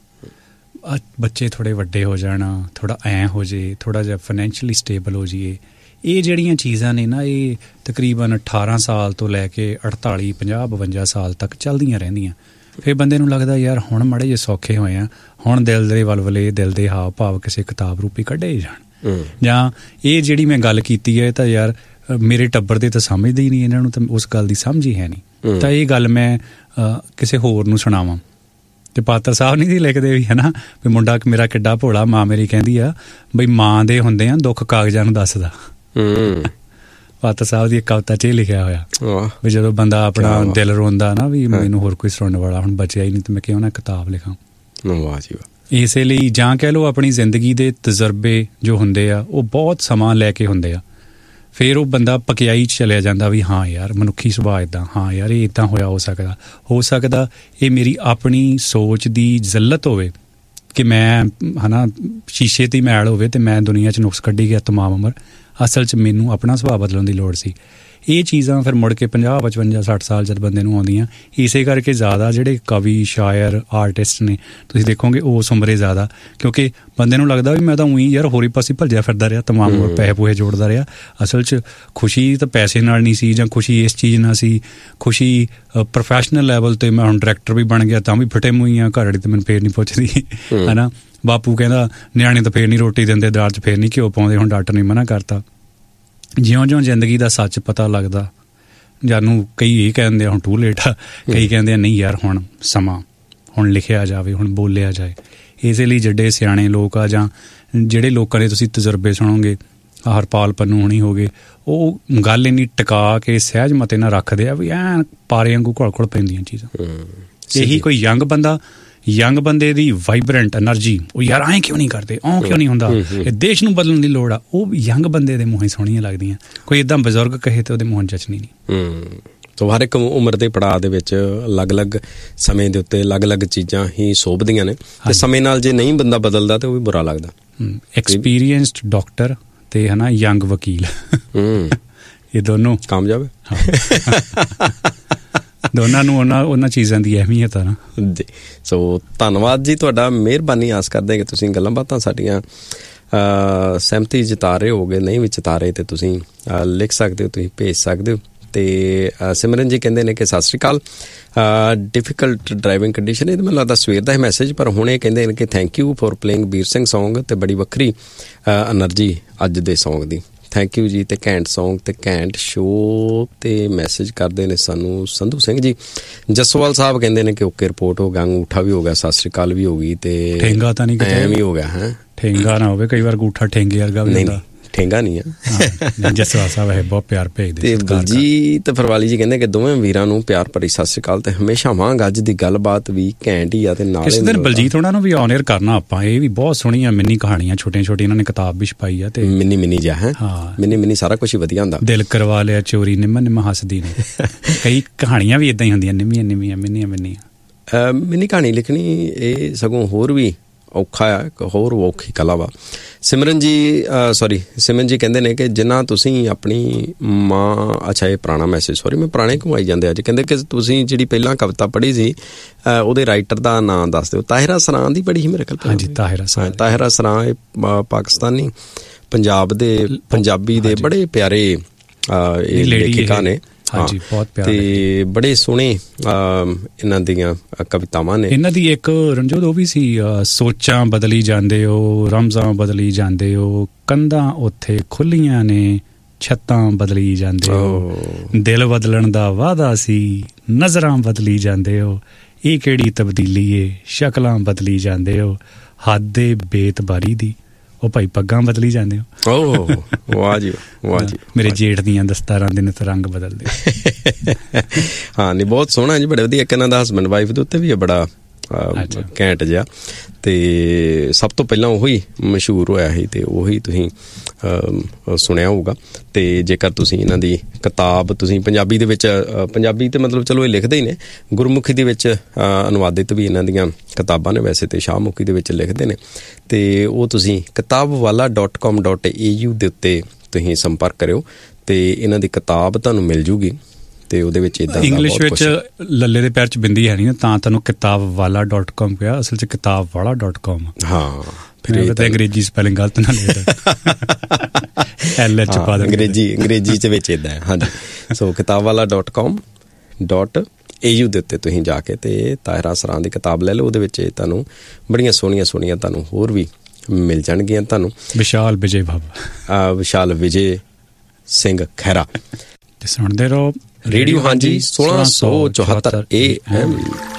ਬੱਚੇ ਥੋੜ੍ਹੇ ਵੱਡੇ ਹੋ ਜਾਣਾ, ਥੋੜ੍ਹਾ ਐਂ ਹੋ ਜੇ, ਥੋੜ੍ਹਾ ਜਿਹਾ ਫਾਈਨੈਂਸ਼ੀਅਲੀ ਸਟੇਬਲ ਹੋ ਜਾਈਏ, ਇਹ ਜਿਹੜੀਆਂ ਚੀਜ਼ਾਂ ਨੇ ਨਾ, ਇਹ ਤਕਰੀਬਨ 18 ਸਾਲ ਤੋਂ ਲੈ ਕੇ 48, 50, 52 ਸਾਲ ਤੱਕ ਚੱਲਦੀਆਂ ਰਹਿੰਦੀਆਂ। ਫਿਰ ਬੰਦੇ ਨੂੰ ਲੱਗਦਾ ਯਾਰ ਹੁਣ ਮਾੜੇ ਜਿਹੇ ਸੌਖੇ ਹੋਏ ਆ, ਹੁਣ ਦਿਲ ਦੇ ਵਲਵਲੇ, ਦਿਲ ਦੇ ਹਾਵ ਭਾਵ ਕਿਸੇ ਕਿਤਾਬ ਰੂਪੀ ਕੱਢੇ ਜਾਣ। ਜਾਂ ਇਹ ਜਿਹੜੀ ਮੈਂ ਗੱਲ ਕੀਤੀ ਹੈ ਤਾਂ ਯਾਰ ਮੇਰੇ ਟੱਬਰ ਦੇ ਤਾਂ ਸਮਝਦੇ ਹੀ ਨਹੀਂ, ਇਹਨਾਂ ਨੂੰ ਤਾਂ ਉਸ ਗੱਲ ਦੀ ਸਮਝ ਹੀ ਹੈ ਨਹੀਂ, ਤਾਂ ਇਹ ਗੱਲ ਮੈਂ ਕਿਸੇ ਹੋਰ ਨੂੰ ਸੁਣਾਵਾਂ। ਅਤੇ ਪਾਤਰ ਸਾਹਿਬ ਨਹੀਂ ਸੀ ਲਿਖਦੇ ਵੀ ਹੈ ਨਾ, ਵੀ ਮੁੰਡਾ ਮੇਰਾ ਕਿੱਡਾ ਭੋਲਾ, ਮਾਂ ਮੇਰੀ ਕਹਿੰਦੀ ਆ ਬਈ ਮਾਂ ਦੇ ਹੁੰਦੇ ਆ ਦੁੱਖ ਕਾਗਜ਼ਾਂ ਨੂੰ ਦੱਸਦਾ। ਪਾਤਰ ਸਾਹਿਬ ਦੀ ਇੱਕ ਕਵਿਤਾ 'ਚ ਇਹ ਲਿਖਿਆ ਹੋਇਆ ਵੀ ਜਦੋਂ ਬੰਦਾ ਆਪਣਾ ਦਿਲ ਰੋਂਦਾ ਨਾ ਵੀ ਮੈਨੂੰ ਹੋਰ ਕੋਈ ਸੁਣਨ ਵਾਲਾ ਹੁਣ ਬਚਿਆ ਹੀ ਨਹੀਂ, ਤਾਂ ਮੈਂ ਕਿਉਂ ਨਾ ਕਿਤਾਬ ਲਿਖਾਂ। ਵਾਹ ਜੀ ਵਾਹ। ਇਸੇ ਲਈ ਜਾਂ ਕਹਿ ਲਓ ਆਪਣੀ ਜ਼ਿੰਦਗੀ ਦੇ ਤਜਰਬੇ ਜੋ ਹੁੰਦੇ ਆ ਉਹ ਬਹੁਤ ਸਮਾਂ ਲੈ ਕੇ ਹੁੰਦੇ ਆ, ਫਿਰ ਉਹ ਬੰਦਾ ਪਕਿਆਈ 'ਚ ਚਲਿਆ ਜਾਂਦਾ ਵੀ ਹਾਂ ਯਾਰ ਮਨੁੱਖੀ ਸੁਭਾਅ ਇੱਦਾਂ, ਹਾਂ ਯਾਰ ਇਹ ਇੱਦਾਂ ਹੋਇਆ ਹੋ ਸਕਦਾ ਇਹ ਮੇਰੀ ਆਪਣੀ ਸੋਚ ਦੀ ਜ਼ਿੱਲਤ ਹੋਵੇ ਕਿ ਮੈਂ ਹੈ ਨਾ ਸ਼ੀਸ਼ੇ 'ਤੇ ਮੈਲ ਹੋਵੇ ਅਤੇ ਮੈਂ ਦੁਨੀਆ 'ਚ ਨੁਕਸ ਕੱਢੀ ਗਿਆ ਤਮਾਮ ਉਮਰ। ਅਸਲ 'ਚ ਮੈਨੂੰ ਆਪਣਾ ਸੁਭਾਅ ਬਦਲਣ ਦੀ ਲੋੜ ਸੀ। ਇਹ ਚੀਜ਼ਾਂ ਫਿਰ ਮੁੜ ਕੇ 50, 55, 60 ਸਾਲ ਜਦ ਬੰਦੇ ਨੂੰ ਆਉਂਦੀਆਂ, ਇਸੇ ਕਰਕੇ ਜ਼ਿਆਦਾ ਜਿਹੜੇ ਕਵੀ, ਸ਼ਾਇਰ, ਆਰਟਿਸਟ ਨੇ ਤੁਸੀਂ ਦੇਖੋਗੇ ਉਸ ਉਮਰੇ ਜ਼ਿਆਦਾ, ਕਿਉਂਕਿ ਬੰਦੇ ਨੂੰ ਲੱਗਦਾ ਵੀ ਮੈਂ ਤਾਂ ਉਹੀ ਯਾਰ ਹੋਰੀ ਪਾਸੇ ਭੱਜਿਆ ਫਿਰਦਾ ਰਿਹਾ, ਤਮਾਮ ਉਮਰ ਪੈਸੇ ਪੂਹੇ ਜੋੜਦਾ ਰਿਹਾ। ਅਸਲ 'ਚ ਖੁਸ਼ੀ ਤਾਂ ਪੈਸੇ ਨਾਲ ਨਹੀਂ ਸੀ, ਜਾਂ ਖੁਸ਼ੀ ਇਸ ਚੀਜ਼ ਨਾਲ ਸੀ, ਖੁਸ਼ੀ ਪ੍ਰੋਫੈਸ਼ਨਲ ਲੈਵਲ 'ਤੇ ਮੈਂ ਹੁਣ ਡਾਇਰੈਕਟਰ ਵੀ ਬਣ ਗਿਆ ਤਾਂ ਵੀ ਫਟੇ ਮੂੰਹ ਆ, ਘਰ ਵਾਲੀ ਤਾਂ ਮੈਨੂੰ ਫੇਰ ਨਹੀਂ ਪੁੱਛਦੀ ਹੈ ਨਾ। ਬਾਪੂ ਕਹਿੰਦਾ ਨਿਆਣੇ ਤਾਂ ਫੇਰ ਨਹੀਂ ਰੋਟੀ ਦਿੰਦੇ, ਦਾਲ 'ਚ ਫੇਰ ਨਹੀਂ ਘਿਓ ਪਾਉਂਦੇ, ਹੁਣ ਡਾਕਟਰ ਨੇ ਮਨਾ ਕਰਤਾ। ਜਿਉਂ-ਜਿਉਂ ਜ਼ਿੰਦਗੀ ਦਾ ਸੱਚ ਪਤਾ ਲੱਗਦਾ, ਜਾਨੂੰ ਕਈ ਇਹ ਕਹਿੰਦੇ ਆ ਹੁਣ ਟੂ ਲੇਟ ਆ, ਕਈ ਕਹਿੰਦੇ ਆ ਨਹੀਂ ਯਾਰ ਹੁਣ ਸਮਾਂ, ਹੁਣ ਲਿਖਿਆ ਜਾਵੇ, ਹੁਣ ਬੋਲਿਆ ਜਾਏ। ਇਸੇ ਲਈ ਜਿਹੜੇ ਸਿਆਣੇ ਲੋਕ ਆ ਜਾਂ ਜਿਹੜੇ ਲੋਕਾਂ ਦੇ ਤੁਸੀਂ ਤਜਰਬੇ ਸੁਣੋਗੇ, ਹਰਪਾਲ ਪੰਨੂ ਹੋਣੀ ਹੋ ਗਏ, ਉਹ ਗੱਲ ਇੰਨੀ ਟਿਕਾ ਕੇ ਸਹਿਜ ਮਤੇ ਨਾਲ ਰੱਖਦੇ ਆ ਵੀ ਐਂ ਪਾਰੇ ਵਾਂਗੂ ਘੁਲ ਪੈਂਦੀਆਂ ਚੀਜ਼ਾਂ। ਇਹੀ ਕੋਈ ਯੰਗ ਬੰਦੇ ਦੀ ਵਾਈਬਰੈਂਟ ਐਨਰਜੀ, ਉਹ ਯਾਰ ਐਂ ਕਿਉਂ ਨਹੀਂ ਕਰਦੇ, ਉਹ ਕਿਉਂ ਨਹੀਂ ਹੁੰਦਾ, ਇਹ ਦੇਸ਼ ਨੂੰ ਬਦਲਣ ਦੀ ਲੋੜ ਆ, ਉਹ ਯੰਗ ਬੰਦੇ ਦੇ ਮੂੰਹ ਹੀ ਸੋਹਣੀਆਂ ਲੱਗਦੀਆਂ। ਕੋਈ ਇੱਦਾਂ ਬਜ਼ੁਰਗ ਕਹੇ ਤੇ ਉਹਦੇ ਮੂੰਹ ਜਚਣੀ ਨਹੀਂ। ਸੋ ਹਰ ਇੱਕ ਉਮਰ ਦੇ ਪੜਾਅ ਦੇ ਵਿੱਚ ਅਲੱਗ-ਅਲੱਗ ਸਮੇਂ ਦੇ ਉੱਤੇ ਅਲੱਗ-ਅਲੱਗ ਚੀਜ਼ਾਂ ਹੀ ਸੋਭਦੀਆਂ ਨੇ, ਤੇ ਸਮੇਂ ਨਾਲ ਜੇ ਨਹੀਂ ਬੰਦਾ ਬਦਲਦਾ ਤੇ ਉਹ ਵੀ ਬੁਰਾ ਲੱਗਦਾ। ਐਕਸਪੀਰੀਅੰਸਡ ਡਾਕਟਰ ਤੇ ਹੈ ਨਾ ਯੰਗ ਵਕੀਲ, ਇਹ ਦੋਨੋਂ ਕਾਮਯਾਬ ਦੋਨਾਂ ਨੂੰ ਉਹਨਾਂ ਚੀਜ਼ਾਂ ਦੀ ਅਹਿਮੀਅਤ ਆ ਨਾ ਜੀ। ਸੋ ਧੰਨਵਾਦ ਜੀ ਤੁਹਾਡਾ, ਮਿਹਰਬਾਨੀ। ਆਸ ਕਰਦੇ ਕਿ ਤੁਸੀਂ ਗੱਲਾਂ ਬਾਤਾਂ ਸਾਡੀਆਂ ਸਹਿਮਤੀ ਜਤਾ ਰਹੇ ਹੋਗੇ, ਨਹੀਂ ਵੀ ਜਤਾ ਰਹੇ ਤੇ ਤੁਸੀਂ ਲਿਖ ਸਕਦੇ ਹੋ, ਤੁਸੀਂ ਭੇਜ ਸਕਦੇ ਹੋ। ਅਤੇ ਸਿਮਰਨ ਜੀ ਕਹਿੰਦੇ ਨੇ ਕਿ ਸਤਿ ਸ਼੍ਰੀ ਅਕਾਲ, ਡਿਫੀਕਲਟ ਡਰਾਈਵਿੰਗ ਕੰਡੀਸ਼ਨ, ਇਹ ਤਾਂ ਮੈਨੂੰ ਲੱਗਦਾ ਸਵੇਰ ਦਾ ਹੀ ਮੈਸੇਜ, ਪਰ ਹੁਣ ਇਹ ਕਹਿੰਦੇ ਨੇ ਕਿ thank you for playing Veer Singh song, ਅਤੇ ਬੜੀ ਵੱਖਰੀ ਐਨਰਜੀ ਅੱਜ ਦੇ ਸੌਂਗ ਦੀ। ਥੈਂਕ ਯੂ ਜੀ, ਅਤੇ ਘੈਂਟ ਸੌਂਗ ਅਤੇ ਘੈਂਟ ਸ਼ੋਅ। ਅਤੇ ਮੈਸੇਜ ਕਰਦੇ ਨੇ ਸਾਨੂੰ ਸੰਧੂ ਸਿੰਘ ਜੀ। ਜਸਵਾਲ ਸਾਹਿਬ ਕਹਿੰਦੇ ਨੇ ਕਿ ਓਕੇ ਰਿਪੋਰਟ ਹੋ ਗਿਆ, ਅੰਗੂਠਾ ਵੀ ਹੋ ਗਿਆ, ਸਤਿ ਸ਼੍ਰੀ ਅਕਾਲ ਵੀ ਹੋ ਗਈ, ਅਤੇ ਠੇਂਗਾ ਤਾਂ ਨਹੀਂ ਐਵੇਂ ਹੀ ਹੋ ਗਿਆ ਹੈ, ਠੇਂਗਾ ਨਾ ਹੋਵੇ ਕਈ ਵਾਰ ਅੰਗੂਠਾ ਠੇਂਗੇ ਵਰਗਾ ਵੀ ਹੁੰਦਾ। ਠੇਂਗਾ ਨਹੀਂ ਆ। ਜਸਵਾ ਸਾਹਿਬ ਹੈ ਬਹੁਤ ਪਿਆਰ ਭੇਜਦੇ। ਤੇ ਬਲਜੀਤ ਫਰਵਾਲੀ ਜੀ ਕਹਿੰਦੇ ਕਿ ਦੋਵੇਂ ਵੀਰਾਂ ਨੂੰ ਪਿਆਰ ਭਰੀ ਸਤਿ ਸ਼੍ਰੀ ਅਕਾਲ ਤੇ ਹਮੇਸ਼ਾ ਵਾਂਗ ਅੱਜ ਦੀ ਗੱਲਬਾਤ ਵੀ ਘੈਂਟ ਹੀ ਆ ਤੇ ਨਾਲ ਕਿਸੇ ਦਿਨ ਬਲਜੀਤ ਉਹਨਾਂ ਨੂੰ ਵੀ ਔਨ 에ਅਰ ਕਰਨਾ ਆਪਾਂ। ਇਹ ਵੀ ਬਹੁਤ ਸੋਹਣੀਆਂ ਮਿੰਨੀ ਕਹਾਣੀਆਂ ਛੋਟੀਆਂ ਛੋਟੀਆਂ ਇਹਨਾਂ ਨੇ ਕਿਤਾਬ ਵੀ ਛਪਾਈ ਆ। ਤੇ ਮਿੰਨੀ ਜਿਹਾ ਹੈ ਮਿੰਨੀ ਸਾਰਾ ਕੁਛ ਹੀ ਵਧੀਆ ਹੁੰਦਾ। ਦਿਲ ਕਰਵਾ ਲਿਆ ਚੋਰੀ ਨਿੰਮਾ ਹੱਸਦੀ ਨੇ। ਕਈ ਕਹਾਣੀਆਂ ਵੀ ਏਦਾਂ ਹੀ ਹੁੰਦੀਆਂ ਨਿੰਮੀਆਂ ਮਿੰਨੀ ਕਹਾਣੀ ਲਿਖਣੀ ਇਹ ਸਗੋਂ ਹੋਰ ਵੀ ਔਖਾ ਆ, ਇੱਕ ਹੋਰ ਔਖੀ ਕਲਾ ਵਾ। ਸਿਮਰਨ ਜੀ ਕਹਿੰਦੇ ਨੇ ਕਿ ਜਿੰਨਾ ਤੁਸੀਂ ਆਪਣੀ ਮਾਂ, ਅੱਛਾ ਇਹ ਪੁਰਾਣਾ ਮੈਸੇਜ, ਸੌਰੀ ਮੈਂ ਪੁਰਾਣੇ ਘੁਮਾਈ ਜਾਂਦੇ ਅੱਜ। ਕਹਿੰਦੇ ਕਿ ਤੁਸੀਂ ਜਿਹੜੀ ਪਹਿਲਾਂ ਕਵਿਤਾ ਪੜ੍ਹੀ ਸੀ ਉਹਦੇ ਰਾਈਟਰ ਦਾ ਨਾਂ ਦੱਸ ਦਿਓ। ਤਾਹਿਰਾ ਸਰਾਂ ਦੀ ਪੜ੍ਹੀ ਸੀ ਮੇਰੇ ਖਿਆਲ। ਹਾਂਜੀ ਤਾਹਿਰਾ ਸਰਾਂ ਇਹ ਪਾਕਿਸਤਾਨੀ ਪੰਜਾਬੀ ਦੇ ਬੜੇ ਪਿਆਰੇ ਇਹ ਲੇਖਿਕਾ ਨੇ। ਹਾਂਜੀ ਬਹੁਤ ਪਿਆਰੇ ਤੇ ਬੜੇ ਸੋਹਣੇ ਇਹਨਾਂ ਦੀਆਂ ਕਵਿਤਾਵਾਂ ਨੇ। ਇਹਨਾਂ ਦੀ ਇੱਕ ਰਣਜੋਤ ਉਹ ਵੀ ਸੀ, ਸੋਚਾਂ ਬਦਲੀ ਜਾਂਦੇ ਹੋ, ਰਮਜ਼ਾਂ ਬਦਲੀ ਜਾਂਦੇ ਹੋ, ਕੰਧਾਂ ਉੱਥੇ ਖੁੱਲੀਆਂ ਨੇ, ਛੱਤਾਂ ਬਦਲੀ ਜਾਂਦੇ ਹੋ, ਦਿਲ ਬਦਲਣ ਦਾ ਵਾਅਦਾ ਸੀ, ਨਜ਼ਰਾਂ ਬਦਲੀ ਜਾਂਦੇ ਹੋ, ਇਹ ਕਿਹੜੀ ਤਬਦੀਲੀ ਏ, ਸ਼ਕਲਾਂ ਬਦਲੀ ਜਾਂਦੇ ਹੋ, ਹੱਦ ਦੇ ਬੇਤਬਾਰੀ ਦੀ, ਉਹ ਭਾਈ ਪੱਗਾਂ ਬਦਲੀ ਜਾਂਦੇ ਹੋ। ਵਾਹ ਜੀ ਵਾਹ ਜੀ। ਮੇਰੇ ਜੇਠ ਦੀਆਂ ਦਸਤਾਰਾਂ ਦੇ ਨਿਤ ਰੰਗ ਬਦਲਦੇ। ਹਾਂ ਨਹੀਂ ਬਹੁਤ ਸੋਹਣਾ ਜੀ, ਬੜੇ ਵਧੀਆ। ਇੱਕ ਇਹਨਾਂ ਦਾ ਹਸਬੈਂਡ ਵਾਈਫ ਦੇ ਉੱਤੇ ਵੀ ਬੜਾ ਘੈਂਟ ਜਿਹਾ। ਤੇ ਸਭ ਤੋਂ ਪਹਿਲਾਂ ਉਹੀ ਮਸ਼ਹੂਰ ਹੋਇਆ ਸੀ ਤੇ ਉਹੀ ਤੁਸੀਂ ਸੁਣਿਆ ਹੋਊਗਾ। ਤੇ ਜੇਕਰ ਤੁਸੀਂ ਇਹਨਾਂ ਦੀ ਕਿਤਾਬ ਤੁਸੀਂ ਪੰਜਾਬੀ ਦੇ ਵਿੱਚ, ਪੰਜਾਬੀ ਤੇ ਮਤਲਬ ਚਲੋ ਇਹ ਲਿਖਦੇ ਹੀ ਨੇ, ਗੁਰਮੁਖੀ ਦੇ ਵਿੱਚ ਅਨੁਵਾਦਿਤ ਵੀ ਇਹਨਾਂ ਦੀਆਂ ਕਿਤਾਬਾਂ ਨੇ ਵੈਸੇ ਤੇ ਸ਼ਾਹਮੁਖੀ ਦੇ ਵਿੱਚ ਲਿਖਦੇ ਨੇ। ਤੇ ਉਹ ਤੁਸੀਂ kitabwala.com.au ਦੇ ਉੱਤੇ ਤੁਸੀਂ ਸੰਪਰਕ ਕਰਿਓ ਤੇ ਇਹਨਾਂ ਦੀ ਕਿਤਾਬ ਤੁਹਾਨੂੰ ਮਿਲ ਜੂਗੀ। ਤੇ ਉਹਦੇ ਵਿੱਚ ਇਦਾਂ ਇੰਗਲਿਸ਼ ਵਿੱਚ ਲੱਲੇ ਦੇ ਪੈਰ ਚ ਬਿੰਦੀ ਹੈ ਨਹੀਂ ਨਾ, ਤਾਂ ਤੁਹਾਨੂੰ kitabwala.com ਕਿਹਾ, ਅਸਲ ਚ kitabwala.com। ਹਾਂ ਫਿਰ ਅੰਗਰੇਜ਼ੀ ਸਪੈਲਿੰਗ ਗਲਤ ਨਾ ਲਿਖਦਾ, LH ਪਾ ਦੇ ਅੰਗਰੇਜ਼ੀ ਚ ਵਿੱਚ ਇਦਾਂ ਹੈ। ਹਾਂਜੀ ਸੋ kitabwala.com.au ਦੇ ਉੱਤੇ ਤੁਸੀਂ ਜਾ ਕੇ ਤੇ ਤਾਹਿਰਾ ਸਰਾਂ ਦੀ ਕਿਤਾਬ ਲੈ ਲਓ। ਉਹਦੇ ਵਿੱਚ ਤੁਹਾਨੂੰ ਬੜੀਆਂ ਸੋਹਣੀਆਂ ਤੁਹਾਨੂੰ ਹੋਰ ਵੀ ਮਿਲ ਜਾਣਗੀਆਂ। ਤੁਹਾਨੂੰ ਵਿਸ਼ਾਲ ਵਿਜੇ ਸਿੰਘ ਖਹਿਰਾ। ਤੇ ਸੁਣਦੇ ਰਹੋ ਰੇਡੀਓ ਹਾਂਜੀ 1674 AM।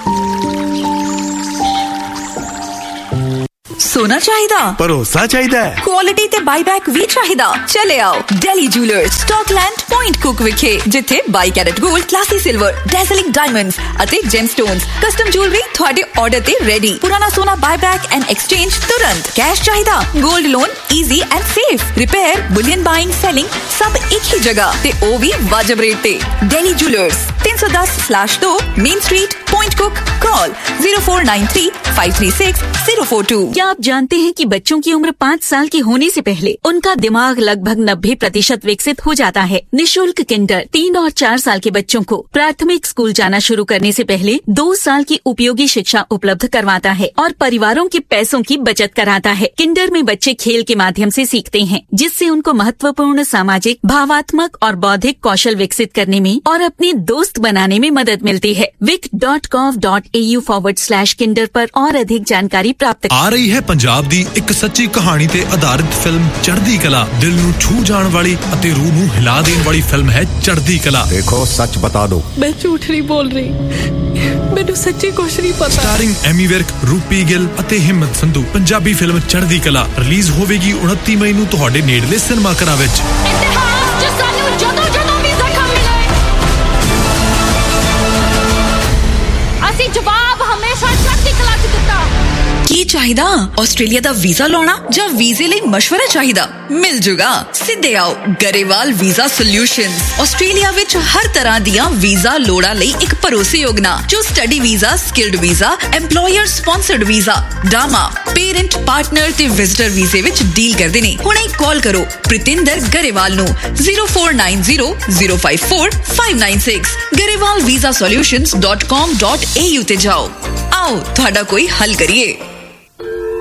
सोना चाहिदा, भरोसा चाहिदा है, क्वालिटी ते बाईबैक भी चाहिदा। चले आओ Delhi jewellers Scotland point cook विखे, जिथे 22 carat gold, classy silver, डेज़लिंग diamonds अते जेमस्टोन्स, कस्टम ज्वेलरी थोड़े ऑर्डर ते रेडी। पुराना सोना बाईबैक एंड एक्सचेंज तुरंत। कैश चाहिदा, gold loan easy and safe. Repair, Boolean buying, selling सब एक ही जगह ते ओ भी वाजिब रेट ते। Delhi jewellers 310/2 main street, point cook. Call 0493 536 042। क्या आप जानते हैं कि बच्चों की उम्र 5 साल की होने से पहले उनका दिमाग लगभग 90% विकसित हो जाता है। निशुल्क किंडर 3 और 4 साल के बच्चों को प्राथमिक स्कूल जाना शुरू करने से पहले 2 साल की उपयोगी शिक्षा उपलब्ध करवाता है और परिवारों के पैसों की बचत कराता है। किंडर में बच्चे खेल के माध्यम से सीखते हैं, जिससे उनको महत्वपूर्ण सामाजिक, भावात्मक और बौद्धिक कौशल विकसित करने में और अपने दोस्त बनाने में मदद मिलती है। vic.gov.au/kinder पर और अधिक जानकारी प्राप्त आ रही है पंजाब दी एक सच्ची कहानी ते आधारित फिल्म चढ़दी कला। दिल नू छू जाण वाली अते रूह नू हिला देण वाली फिल्म है चढ़दी कला। देखो सच बता दो, मैं झूठ नहीं बोल रही, मैनू सच्ची कुछ नहीं पता। स्टारिंग एमी विर्क, रूपी गिल अते हिम्मत संधू। पंजाबी फिल्म चढ़दी कला रिलीज होवेगी 29 मई नू तुहाडे नेड़ले सिनेमा घरां विच। इतिहास च सानू जदों भी जख्म मिले, असी जवाब हमेशा चढ़दी कला च दित्ता। की चाहिदा? ऑस्ट्रेलिया दा वीजा लाना जां वीजे लई मशवरा चाहिदा? मिल जुगा। सिद्धे आओ गरेवाल वीजा सॉल्यूशंस। ऑस्ट्रेलिया विच हर तरह दियां वीजा लोड़ा लई एक भरोसेयोग ना, जो study visa, skilled visa, employer sponsored visa, डामा, parent, partner ते विजिटर वीजे विच डील करदे ने। हुणे कॉल करो प्रितिंदर गरेवाल नू 0490 054 596। गरेवाल वीजा solutions.com.au ते जाओ। आओ तुहाडा कोई हल करिए।